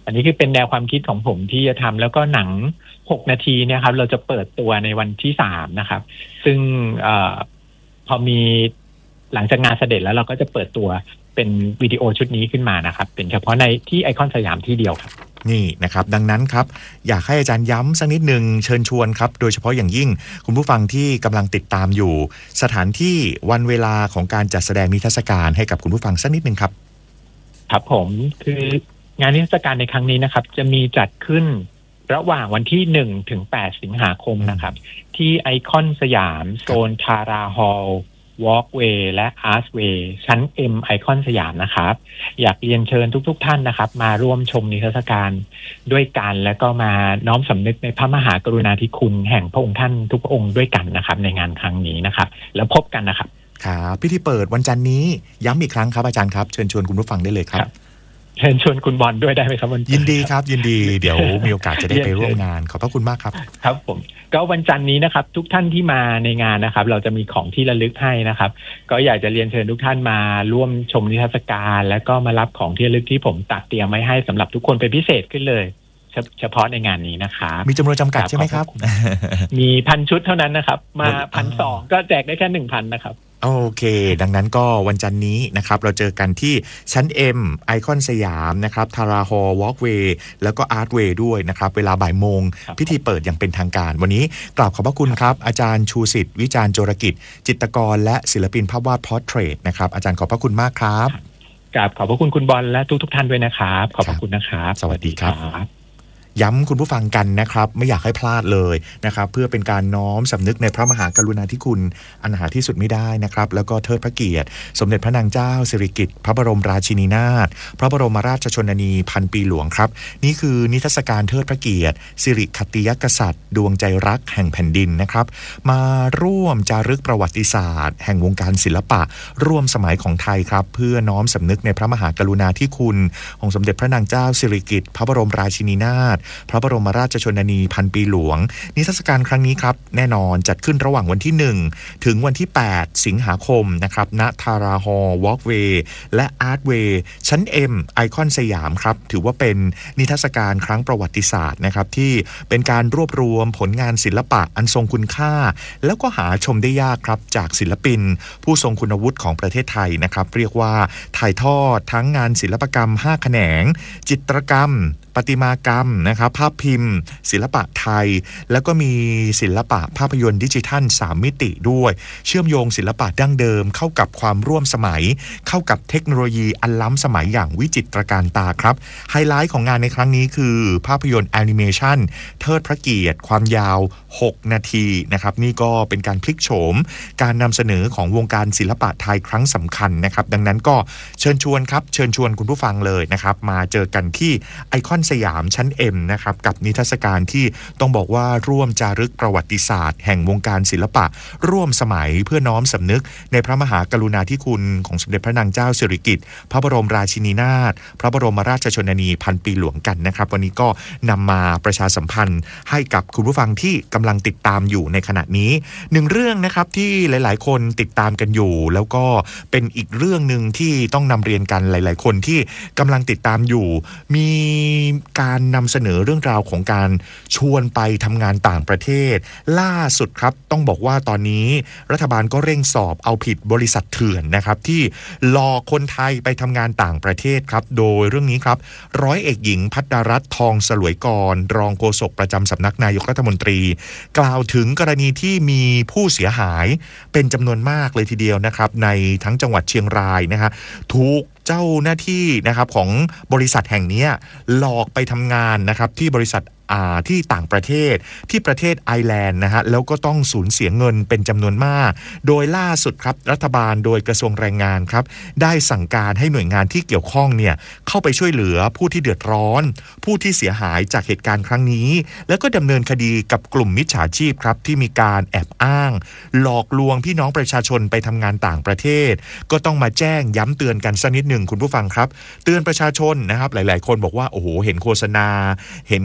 อันนี้คือเป็นแนวความคิดของผมที่จะทำแล้วก็หนังหกนาทีเนี่ยครับเราจะเปิดตัวในวันที่สามนะครับซึ่งเอ่อพอมีหลังจากงานเสด็จแล้วเราก็จะเปิดตัวเป็นวิดีโอชุดนี้ขึ้นมานะครับเป็นเฉพาะในที่ไอคอนสยามที่เดียวครับนี่นะครับดังนั้นครับอยากให้อาจารย์ย้ำสักนิดนึงเชิญชวนครับโดยเฉพาะอย่างยิ่งคุณผู้ฟังที่กำลังติดตามอยู่สถานที่วันเวลาของการจัดแสดงนิทรรศการให้กับคุณผู้ฟังสักนิดนึงครับครับผมคืองานนิทรรศการในครั้งนี้นะครับจะมีจัดขึ้นระหว่างวันที่หนึ่งถึงแปดสิงหาคมนะครับที่ไอคอนสยามโซนทาราฮอลล์วอล์กเวย์และอาร์ตเวย์ชั้น M ไอคอนสยามนะครับอยากเรียนเชิญทุกๆ ท่านนะครับมาร่วมชมนิทรรศการด้วยกันแล้วก็มาน้อมสำนึกในพระมหากรุณาธิคุณแห่งพระองค์ท่านทุกพระองค์ด้วยกันนะครับในงานครั้งนี้นะครับแล้วพบกันนะครับครับพิธีเปิดวันจันทร์นี้ย้ำอีกครั้งครับอาจารย์ครับเชิญชวนคุณผู้ฟังได้เลยครับเชิญชวนคุณบอลด้วยได้ไหมครับวันยินดีครับยินดีเดี๋ยวมีโอกาสจะได้ไปร่วมงานขอบพระคุณมากครับครับผมก็วันจันทร์นี้นะครับทุกท่านที่มาในงานนะครับเราจะมีของที่ระลึกให้นะครับก็อยากจะเรียนเชิญทุกท่านมาร่วมชมนิทรรศการแล้วก็มารับของที่ระลึกที่ผมตัดเตรียมไว้ให้สำหรับทุกคนเป็นพิเศษขึ้นเลยเฉพาะในงานนี้นะครับมีจำนวนจำกัดใช่ไหมครับมีพันชุดเท่านั้นนะครับมาพันสองก็แจกได้แค่หนึ่งพันนะครับโอเคดังนั้นก็วันจันทร์นี้นะครับเราเจอกันที่ชั้น M ไอคอนสยามนะครับทาราฮอลล์วอล์กเวย์แล้วก็อาร์ตเวย์ด้วยนะครับเวลาบ่ายโมงพิธีเปิดอย่างเป็นทางการวันนี้กราบขอบพระคุณครับอาจารย์ชูสิทธิ์วิจารณ์โจรกิจจิตรกรและศิลปินภาพวาดพอร์เทรตนะครับอาจารย์ขอบพระคุณมากครับกราบขอบพระคุณคุณบอลและทุกทุกท่านด้วยนะครับขอบพระคุณนะครับสวัสดีครับย้ำคุณผู้ฟังกันนะครับไม่อยากให้พลาดเลยนะครับเพื่อเป็นการน้อมสำนึกในพระมหากรุณาธิคุณอันหาที่สุดไม่ได้นะครับแล้วก็เทิดพระเกียรติสมเด็จพระนางเจ้าสิริกิติ์พระบรมราชินีนาถพระบรมราชชนนีพันปีหลวงครับนี่คือนิทรรศการเทิดพระเกียรติสิริขัตติยกษัตริย์ดวงใจรักแห่งแผ่นดินนะครับมาร่วมจารึกประวัติศาสตร์แห่งวงการศิลปะร่วมสมัยของไทยครับเพื่อน้อมสำนึกในพระมหากรุณาธิคุณของสมเด็จพระนางเจ้าสิริกิติ์พระบรมราชินีนาถพระบรมราชชนนีพันปีหลวงนิทรรศการครั้งนี้ครับแน่นอนจัดขึ้นระหว่างวันที่หนึ่งถึงวันที่แปดสิงหาคมนะครับณทาราฮอลล์วอล์กเวย์และอาร์ตเวย์ชั้น M ไอคอนสยามครับถือว่าเป็นนิทรรศการครั้งประวัติศาสตร์นะครับที่เป็นการรวบรวมผลงานศิลปะอันทรงคุณค่าแล้วก็หาชมได้ยากครับจากศิลปินผู้ทรงคุณวุฒิของประเทศไทยนะครับเรียกว่าถ่ายทอดทั้งงานศิลปกรรมห้าแขนงจิตรกรรมประติมากรรมนะครับภาพพิมพ์ศิลปะไทยแล้วก็มีศิลปะภาพยนตร์ดิจิทัลสามมิติด้วยเชื่อมโยงศิลปะดั้งเดิมเข้ากับความร่วมสมัยเข้ากับเทคโนโลยีอันล้ำสมัยอย่างวิจิตรการตาครับไฮไลท์ของงานในครั้งนี้คือภาพยนตร์แอนิเมชันเทิดพระเกียรติความยาวหกนาทีนะครับนี่ก็เป็นการพลิกโฉมการนำเสนอของวงการศิลปะไทยครั้งสำคัญนะครับดังนั้นก็เชิญชวนครับเชิญชวนคุณผู้ฟังเลยนะครับมาเจอกันที่ไอคอนสยามชั้น M นะครับกับนิทรรศการที่ต้องบอกว่าร่วมจารึกประวัติศาสตร์แห่งวงการศิลปะร่วมสมัยเพื่อน้อมสำนึกในพระมหากรุณาธิคุณของสมเด็จพระนางเจ้าสิริกิติ์พระบรมราชินีนาถพระบรมราชชนนีพันปีหลวงกันนะครับวันนี้ก็นำมาประชาสัมพันธ์ให้กับคุณผู้ฟังที่กำลังติดตามอยู่ในขณะนี้หนึ่งเรื่องนะครับที่หลายๆคนติดตามกันอยู่แล้วก็เป็นอีกเรื่องนึงที่ต้องนำเรียนกันหลายๆคนที่กำลังติดตามอยู่มีการนำเสนอเรื่องราวของการชวนไปทำงานต่างประเทศล่าสุดครับต้องบอกว่าตอนนี้รัฐบาลก็เร่งสอบเอาผิดบริษัทเถื่อนนะครับที่หลอกคนไทยไปทำงานต่างประเทศครับโดยเรื่องนี้ครับร้อยเอกหญิงภัทรรัตน์ทองสลวยกรรองโฆษกประจำสำนักนายกรัฐมนตรีกล่าวถึงกรณีที่มีผู้เสียหายเป็นจำนวนมากเลยทีเดียวนะครับในทั้งจังหวัดเชียงรายนะฮะถูกเจ้าหน้าที่นะครับของบริษัทแห่งนี้หลอกไปทำงานนะครับที่บริษัทที่ต่างประเทศที่ประเทศไอร์แลนด์นะฮะแล้วก็ต้องสูญเสียเงินเป็นจำนวนมากโดยล่าสุดครับรัฐบาลโดยกระทรวงแรงงานครับได้สั่งการให้หน่วยงานที่เกี่ยวข้องเนี่ยเข้าไปช่วยเหลือผู้ที่เดือดร้อนผู้ที่เสียหายจากเหตุการณ์ครั้งนี้แล้วก็ดำเนินคดีกับกลุ่มมิจฉาชีพครับที่มีการแอบอ้างหลอกลวงพี่น้องประชาชนไปทำงานต่างประเทศก็ต้องมาแจ้งย้ำเตือนกันสักนิดหนึ่งคุณผู้ฟังครับเตือนประชาชนนะครับหลายๆคนบอกว่าโอ้โหเห็นโฆษณาเห็นการเชิญ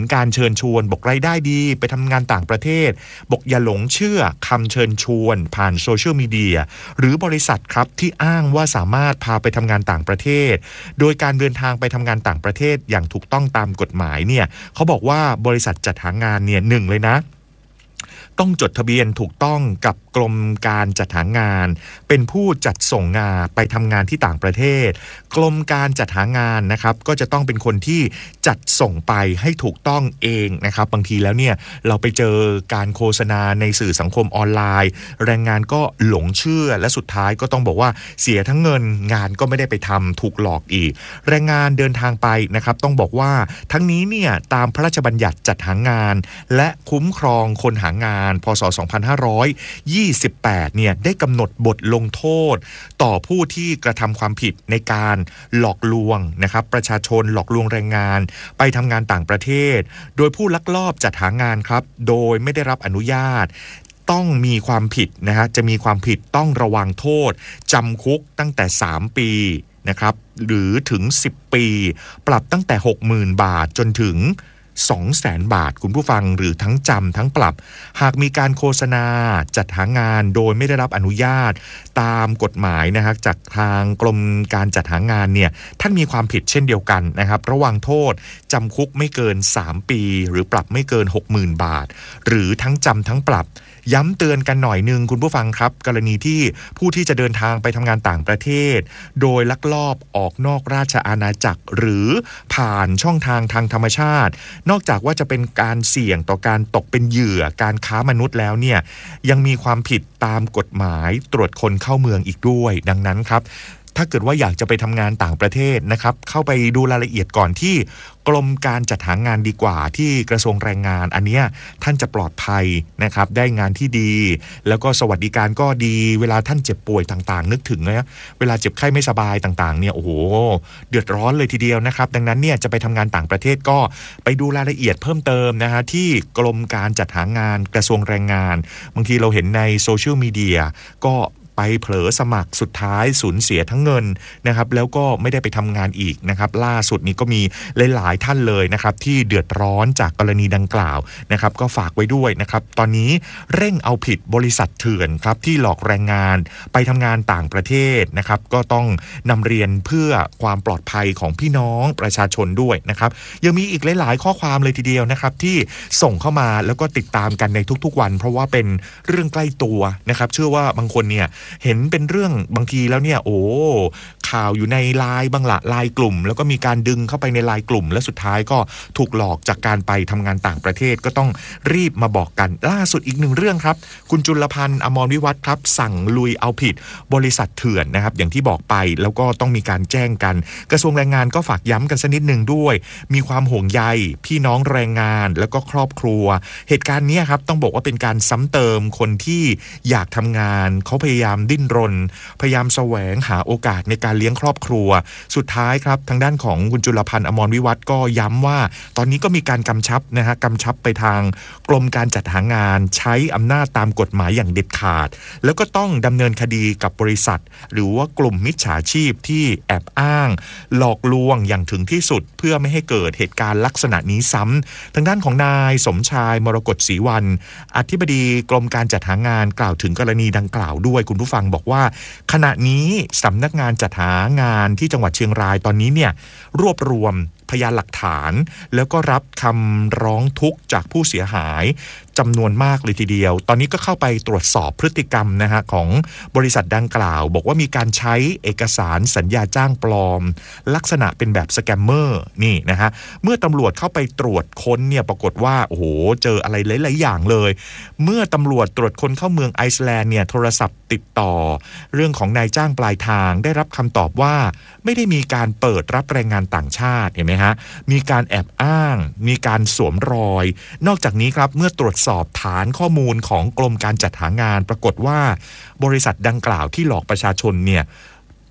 ญชวนบอกรายได้ดีไปทำงานต่างประเทศบอกอย่าหลงเชื่อคำเชิญชวนผ่านโซเชียลมีเดียหรือบริษัทครับที่อ้างว่าสามารถพาไปทำงานต่างประเทศโดยการเดินทางไปทำงานต่างประเทศอย่างถูกต้องตามกฎหมายเนี่ยเขาบอกว่าบริษัทจัดหางานเนี่ยหนึ่งเลยนะต้องจดทะเบียนถูกต้องกับกรมการจัดหางานเป็นผู้จัดส่งงานไปทำงานที่ต่างประเทศกรมการจัดหางานนะครับก็จะต้องเป็นคนที่จัดส่งไปให้ถูกต้องเองนะครับบางทีแล้วเนี่ยเราไปเจอการโฆษณาในสื่อสังคมออนไลน์แรงงานก็หลงเชื่อและสุดท้ายก็ต้องบอกว่าเสียทั้งเงินงานก็ไม่ได้ไปทำถูกหลอกอีกแรงงานเดินทางไปนะครับต้องบอกว่าทั้งนี้เนี่ยตามพระราชบัญญัติจัดหางานและคุ้มครองคนหางานพ.ศ. สองพันห้าร้อยยี่สิบแปดเนี่ยได้กำหนดบทลงโทษต่อผู้ที่กระทำความผิดในการหลอกลวงนะครับประชาชนหลอกลวงแรงงานไปทำงานต่างประเทศโดยผู้ลักลอบจัดหางานครับโดยไม่ได้รับอนุญาตต้องมีความผิดนะฮะจะมีความผิดต้องระวังโทษจำคุกตั้งแต่สามปีนะครับหรือถึงสิบปีปรับตั้งแต่ หกหมื่น บาทจนถึงสองแสน บาทคุณผู้ฟังหรือทั้งจำทั้งปรับหากมีการโฆษณาจัดหางานโดยไม่ได้รับอนุญาตตามกฎหมายนะครับจากทางกรมการจัดหางานเนี่ยท่านมีความผิดเช่นเดียวกันนะครับระวังโทษจำคุกไม่เกินสามปีหรือปรับไม่เกิน หกหมื่น บาทหรือทั้งจำทั้งปรับย้ำเตือนกันหน่อยนึงคุณผู้ฟังครับกรณีที่ผู้ที่จะเดินทางไปทำงานต่างประเทศโดยลักลอบออกนอกราชอาณาจักรหรือผ่านช่องทางทางธรรมชาตินอกจากว่าจะเป็นการเสี่ยงต่อการตกเป็นเหยื่อการค้ามนุษย์แล้วเนี่ยยังมีความผิดตามกฎหมายตรวจคนเข้าเมืองอีกด้วยดังนั้นครับถ้าเกิดว่าอยากจะไปทำงานต่างประเทศนะครับเข้าไปดูรายละเอียดก่อนที่กรมการจัดหางานดีกว่าที่กระทรวงแรงงานอันเนี้ยท่านจะปลอดภัยนะครับได้งานที่ดีแล้วก็สวัสดิการก็ดีเวลาท่านเจ็บป่วยต่างๆนึกถึงนะเวลาเจ็บไข้ไม่สบายต่างๆเนี่ยโอ้โหเดือดร้อนเลยทีเดียวนะครับดังนั้นเนี่ยจะไปทำงานต่างประเทศก็ไปดูรายละเอียดเพิ่มเติมนะฮะที่กรมการจัดหางานกระทรวงแรงงานบางทีเราเห็นในโซเชียลมีเดียก็ไปเผลอสมัครสุดท้ายสูญเสียทั้งเงินนะครับแล้วก็ไม่ได้ไปทำงานอีกนะครับล่าสุดนี้ก็มีหลายๆท่านเลยนะครับที่เดือดร้อนจากกรณีดังกล่าวนะครับก็ฝากไว้ด้วยนะครับตอนนี้เร่งเอาผิดบริษัทเถื่อนครับที่หลอกแรงงานไปทำงานต่างประเทศนะครับก็ต้องนำเรียนเพื่อความปลอดภัยของพี่น้องประชาชนด้วยนะครับยังมีอีกหลายๆข้อความเลยทีเดียวนะครับที่ส่งเข้ามาแล้วก็ติดตามกันในทุกๆวันเพราะว่าเป็นเรื่องใกล้ตัวนะครับเชื่อว่าบางคนเนี่ยเห็นเป็นเรื่องบางทีแล้วเนี่ยโอ้ข่าวอยู่ในไลน์บางละไลน์กลุ่มแล้วก็มีการดึงเข้าไปในไลน์กลุ่มและสุดท้ายก็ถูกหลอกจากการไปทำงานต่างประเทศก็ต้องรีบมาบอกกันล่าสุดอีกหนึ่งเรื่องครับคุณจุลพันธ์อมรวิวัฒน์ครับสั่งลุยเอาผิดบริษัทเถื่อนนะครับอย่างที่บอกไปแล้วก็ต้องมีการแจ้งกันกระทรวงแรงงานก็ฝากย้ำกันสักนิดนึงด้วยมีความห่วงใยพี่น้องแรงงานแล้วก็ครอบครัวเหตุการณ์นี้ครับต้องบอกว่าเป็นการซ้ำเติมคนที่อยากทำงานเขาพยายามดิ้นรนพยายามแสวงหาโอกาสในการเลี้ยงครอบครัวสุดท้ายครับทางด้านของคุณจุลพันธ์อมรวิวัฒน์ก็ย้ำว่าตอนนี้ก็มีการกำชับนะฮะกำชับไปทางกรมการจัดหางานใช้อำนาจตามกฎหมายอย่างเด็ดขาดแล้วก็ต้องดำเนินคดีกับบริษัทหรือว่ากลุ่มมิจฉาชีพที่แอบอ้างหลอกลวงอย่างถึงที่สุดเพื่อไม่ให้เกิดเหตุการณ์ลักษณะนี้ซ้ำทางด้านของนายสมชายมรกตศรีวรรณอธิบดีกรมการจัดหางานกล่าวถึงกรณีดังกล่าวด้วยคุณผู้ฟังบอกว่าขณะนี้สำนักงานจัดหางานที่จังหวัดเชียงรายตอนนี้เนี่ยรวบรวมพยานหลักฐานแล้วก็รับคำร้องทุกข์จากผู้เสียหายจำนวนมากเลยทีเดียวตอนนี้ก็เข้าไปตรวจสอบพฤติกรรมนะฮะของบริษัทดังกล่าวบอกว่ามีการใช้เอกสารสัญญาจ้างปลอมลักษณะเป็นแบบสแกมเมอร์นี่นะฮะเมื่อตำรวจเข้าไปตรวจค้นเนี่ยปรากฏว่าโอ้โหเจออะไรหลายๆอย่างเลยเมื่อตำรวจตรวจคนเข้าเมืองไอซ์แลนด์เนี่ยโทรศัพท์ติดต่อเรื่องของนายจ้างปลายทางได้รับคำตอบว่าไม่ได้มีการเปิดรับแรงงานต่างชาติเห็นไหมฮะมีการแอบอ้างมีการสวมรอยนอกจากนี้ครับเมื่อตรวจสอบฐานข้อมูลของกรมการจัดหางานปรากฏว่าบริษัทดังกล่าวที่หลอกประชาชนเนี่ย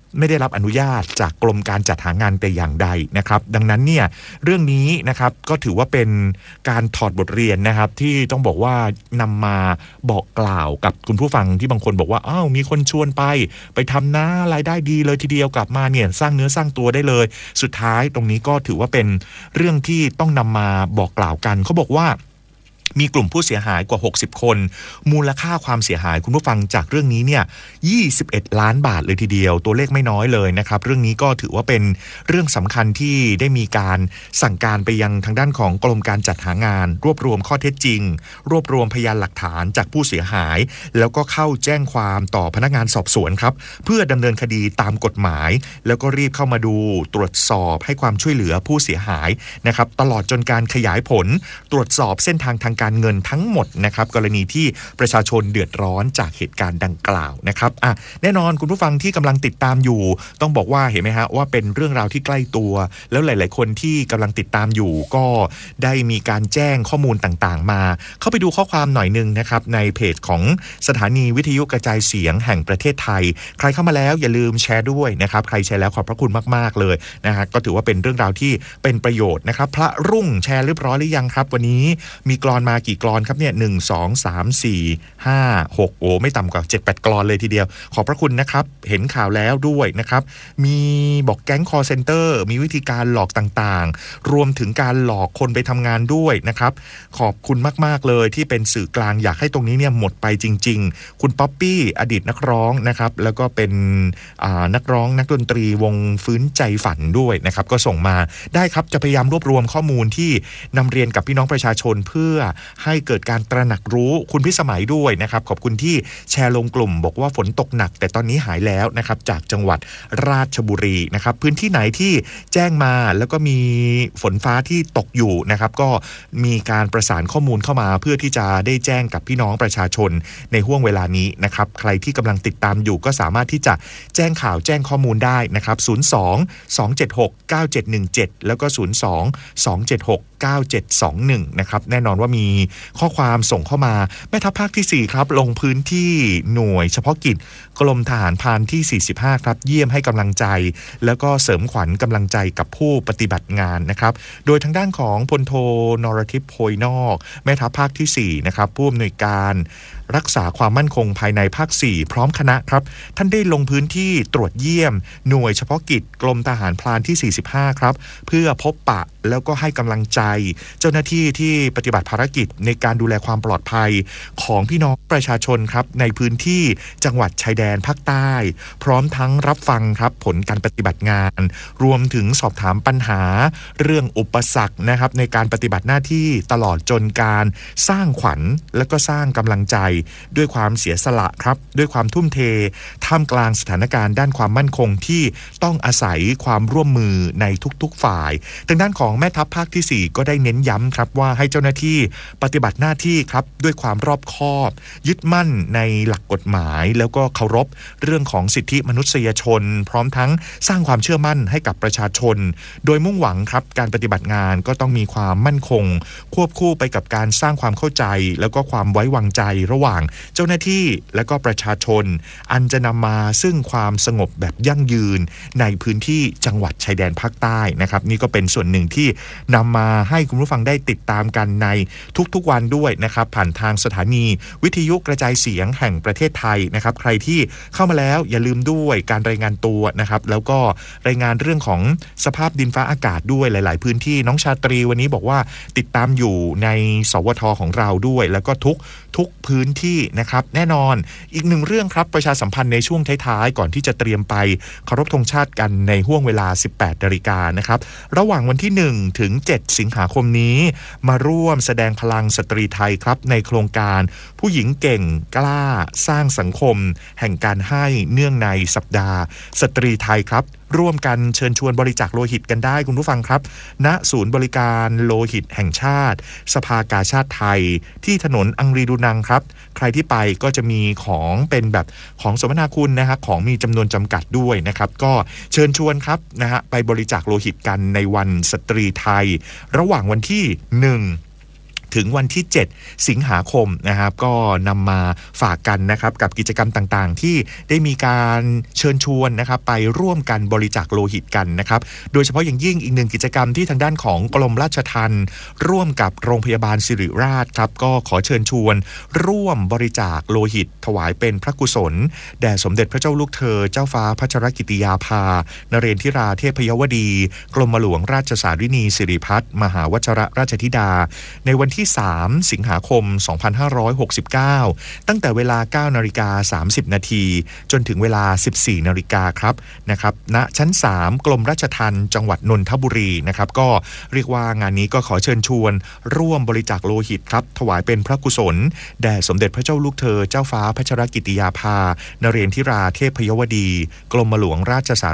ไม่ได้รับอนุญาตจากกรมการจัดหางานแต่อย่างใดนะครับดังนั้นเนี่ยเรื่องนี้นะครับก็ถือว่าเป็นการถอดบทเรียนนะครับที่ต้องบอกว่านำมาบอกกล่าวกับคุณผู้ฟังที่บางคนบอกว่าอ้าวมีคนชวนไปไปทำนะรายได้ดีเลยทีเดียวกลับมาเนี่ยสร้างเนื้อสร้างตัวได้เลยสุดท้ายตรงนี้ก็ถือว่าเป็นเรื่องที่ต้องนำมาบอกกล่าวกันเขาบอกว่ามีกลุ่มผู้เสียหายกว่าหกสิบคนมูลค่าความเสียหายคุณผู้ฟังจากเรื่องนี้เนี่ยยี่สิบเอ็ดล้านบาทเลยทีเดียวตัวเลขไม่น้อยเลยนะครับเรื่องนี้ก็ถือว่าเป็นเรื่องสำคัญที่ได้มีการสั่งการไปยังทางด้านของกรมการจัดหางานรวบรวมข้อเท็จจริงรวบรวมพยานหลักฐานจากผู้เสียหายแล้วก็เข้าแจ้งความต่อพนักงานสอบสวนครับเพื่อดำเนินคดีตามกฎหมายแล้วก็รีบเข้ามาดูตรวจสอบให้ความช่วยเหลือผู้เสียหายนะครับตลอดจนการขยายผลตรวจสอบเส้นทางทางการเงินทั้งหมดนะครับกรณีที่ประชาชนเดือดร้อนจากเหตุการณ์ดังกล่าวนะครับอ่ะแน่นอนคุณผู้ฟังที่กำลังติดตามอยู่ต้องบอกว่าเห็นไหมฮะว่าเป็นเรื่องราวที่ใกล้ตัวแล้วหลายๆคนที่กำลังติดตามอยู่ก็ได้มีการแจ้งข้อมูลต่างๆมาเข้าไปดูข้อความหน่อยนึงนะครับในเพจของสถานีวิทยุกระจายเสียงแห่งประเทศไทยใครเข้ามาแล้วอย่าลืมแชร์ด้วยนะครับใครแชร์แล้วขอบพระคุณมากๆเลยนะฮะก็ถือว่าเป็นเรื่องราวที่เป็นประโยชน์นะครับพระรุ่งแชร์เรียบร้อยหรือยังครับวันนี้มีกลอนมากี่กลอนครับเนี่ยหนึ่ง สอง สาม สี่ ห้า หกโอ้ไม่ต่ำกว่า เจ็ดแปด กลอนเลยทีเดียวขอบพระคุณนะครับเห็นข่าวแล้วด้วยนะครับมีบอกแก๊งคอลเซ็นเตอร์มีวิธีการหลอกต่างๆรวมถึงการหลอกคนไปทำงานด้วยนะครับขอบคุณมากๆเลยที่เป็นสื่อกลางอยากให้ตรงนี้เนี่ยหมดไปจริงๆคุณป๊อปปี้อดีตนักร้องนะครับแล้วก็เป็นนักร้องนักดนตรีวงฟื้นใจฝันด้วยนะครับก็ส่งมาได้ครับจะพยายามรวบรวมข้อมูลที่นำเรียนกับพี่น้องประชาชนเพื่อให้เกิดการตระหนักรู้คุณพิสมัยด้วยนะครับขอบคุณที่แชร์ลงกลุ่มบอกว่าฝนตกหนักแต่ตอนนี้หายแล้วนะครับจากจังหวัดราชบุรีนะครับพื้นที่ไหนที่แจ้งมาแล้วก็มีฝนฟ้าที่ตกอยู่นะครับก็มีการประสานข้อมูลเข้ามาเพื่อที่จะได้แจ้งกับพี่น้องประชาชนในห่วงเวลานี้นะครับใครที่กำลังติดตามอยู่ก็สามารถที่จะแจ้งข่าวแจ้งข้อมูลได้นะครับศูนย์ สอง สอง เจ็ด หก เก้า เจ็ด หนึ่ง เจ็ดแล้วก็ศูนย์ สอง สอง เจ็ด หก เก้า เจ็ด สอง หนึ่งนะครับแน่นอนว่ามีข้อความส่งเข้ามาแม่ทัพภาคที่สี่ครับลงพื้นที่หน่วยเฉพาะกิจกรมทหารพรานที่สี่สิบห้าครับเยี่ยมให้กำลังใจแล้วก็เสริมขวัญกำลังใจกับผู้ปฏิบัติงานนะครับโดยทางด้านของพลโทนรทิพย์โพยนอกแม่ทัพภาคที่สี่นะครับผู้อำนวยการรักษาความมั่นคงภายในภาคสี่พร้อมคณะครับท่านได้ลงพื้นที่ตรวจเยี่ยมหน่วยเฉพาะกิจกรมทหารพรานที่สี่สิบห้าครับเพื่อพบปะแล้วก็ให้กำลังใจเจ้าหน้าที่ที่ปฏิบัติภารกิจในการดูแลความปลอดภัยของพี่น้องประชาชนครับในพื้นที่จังหวัดชายแดนภาคใต้พร้อมทั้งรับฟังครับผลการปฏิบัติงานรวมถึงสอบถามปัญหาเรื่องอุปสรรคนะครับในการปฏิบัติหน้าที่ตลอดจนการสร้างขวัญและก็สร้างกำลังใจด้วยความเสียสละครับด้วยความทุ่มเทท่ามกลางสถานการณ์ด้านความมั่นคงที่ต้องอาศัยความร่วมมือในทุกๆฝ่ายทางด้านของแม่ทัพภาคที่สี่ก็ได้เน้นย้ำครับว่าให้เจ้าหน้าที่ปฏิบัติหน้าที่ครับด้วยความรอบคอบยึดมั่นในหลักกฎหมายแล้วก็เคารพเรื่องของสิทธิมนุษยชนพร้อมทั้งสร้างความเชื่อมั่นให้กับประชาชนโดยมุ่งหวังครับการปฏิบัติงานก็ต้องมีความมั่นคงควบคู่ไปกับการสร้างความเข้าใจแล้วก็ความไว้วางใจระหว่างเจ้าหน้าที่และก็ประชาชนอันจะนำมาซึ่งความสงบแบบยั่งยืนในพื้นที่จังหวัดชายแดนภาคใต้นะครับนี่ก็เป็นส่วนหนึ่งที่นำมาให้คุณผู้ฟังได้ติดตามกันในทุกๆวันด้วยนะครับผ่านทางสถานีวิทยุกระจายเสียงแห่งประเทศไทยนะครับใครที่เข้ามาแล้วอย่าลืมด้วยการรายงานตัวนะครับแล้วก็รายงานเรื่องของสภาพดินฟ้าอากาศด้วยหลายๆพื้นที่น้องชาตรีวันนี้บอกว่าติดตามอยู่ในสวทของเราด้วยแล้วก็ทุกทุกพื้นที่นะครับแน่นอนอีกหนึ่งเรื่องครับประชาสัมพันธ์ในช่วงท้ายๆก่อนที่จะเตรียมไปเคารพธงชาติกันในห่วงเวลา สิบแปดนาฬิกานะครับระหว่างวันที่หนึ่งถึงเจ็ดสิงหาคมนี้มาร่วมแสดงพลังสตรีไทยครับในโครงการผู้หญิงเก่งกล้าสร้างสังคมแห่งการให้เนื่องในสัปดาห์สตรีไทยครับร่วมกันเชิญชวนบริจาคโลหิตกันได้คุณผู้ฟังครับณศูนย์บริการโลหิตแห่งชาติสภากาชาติไทยที่ถนนอังรีดูนังครับใครที่ไปก็จะมีของเป็นแบบของสมนาคุณนะฮะของมีจำนวนจำกัดด้วยนะครับก็เชิญชวนครับนะฮะไปบริจาคโลหิตกันในวันสตรีไทยระหว่างวันที่หนึ่งถึงวันที่เจ็ดสิงหาคมนะครับก็นำมาฝากกันนะครับกับกิจกรรมต่างๆที่ได้มีการเชิญชวนนะครับไปร่วมกันบริจาคโลหิตกันนะครับโดยเฉพาะอย่างยิ่งอีกหนึ่งกิจกรรมที่ทางด้านของกรมราชทัณฑ์ร่วมกับโรงพยาบาลศิริราชครับก็ขอเชิญชวนร่วมบริจาคโลหิตถวายเป็นพระกุศลแด่สมเด็จพระเจ้าลูกเธอเจ้าฟ้าพัชรกิติยาภานเรนทิราเทพยวดีกรมหลวงราชสารินีสิริพัฒน์มหาวชรราชธิดาในวันที่สามสิงหาคมสองพันห้าร้อยหกสิบเก้าตั้งแต่เวลา เก้านาฬิกาสามสิบนาทีจนถึงเวลา สิบสี่นาฬิกาครับนะครับณชั้นสามกรมราชทัณฑ์จังหวัดนนทบุรีนะครับก็เรียกว่างานนี้ก็ขอเชิญชวนร่วมบริจาคโลหิตครับถวายเป็นพระกุศลแด่สมเด็จพระเจ้าลูกเธอเจ้าฟ้าพัชรกิติยาภานเรนทิราเทพยวดีกรมหลวงราชสา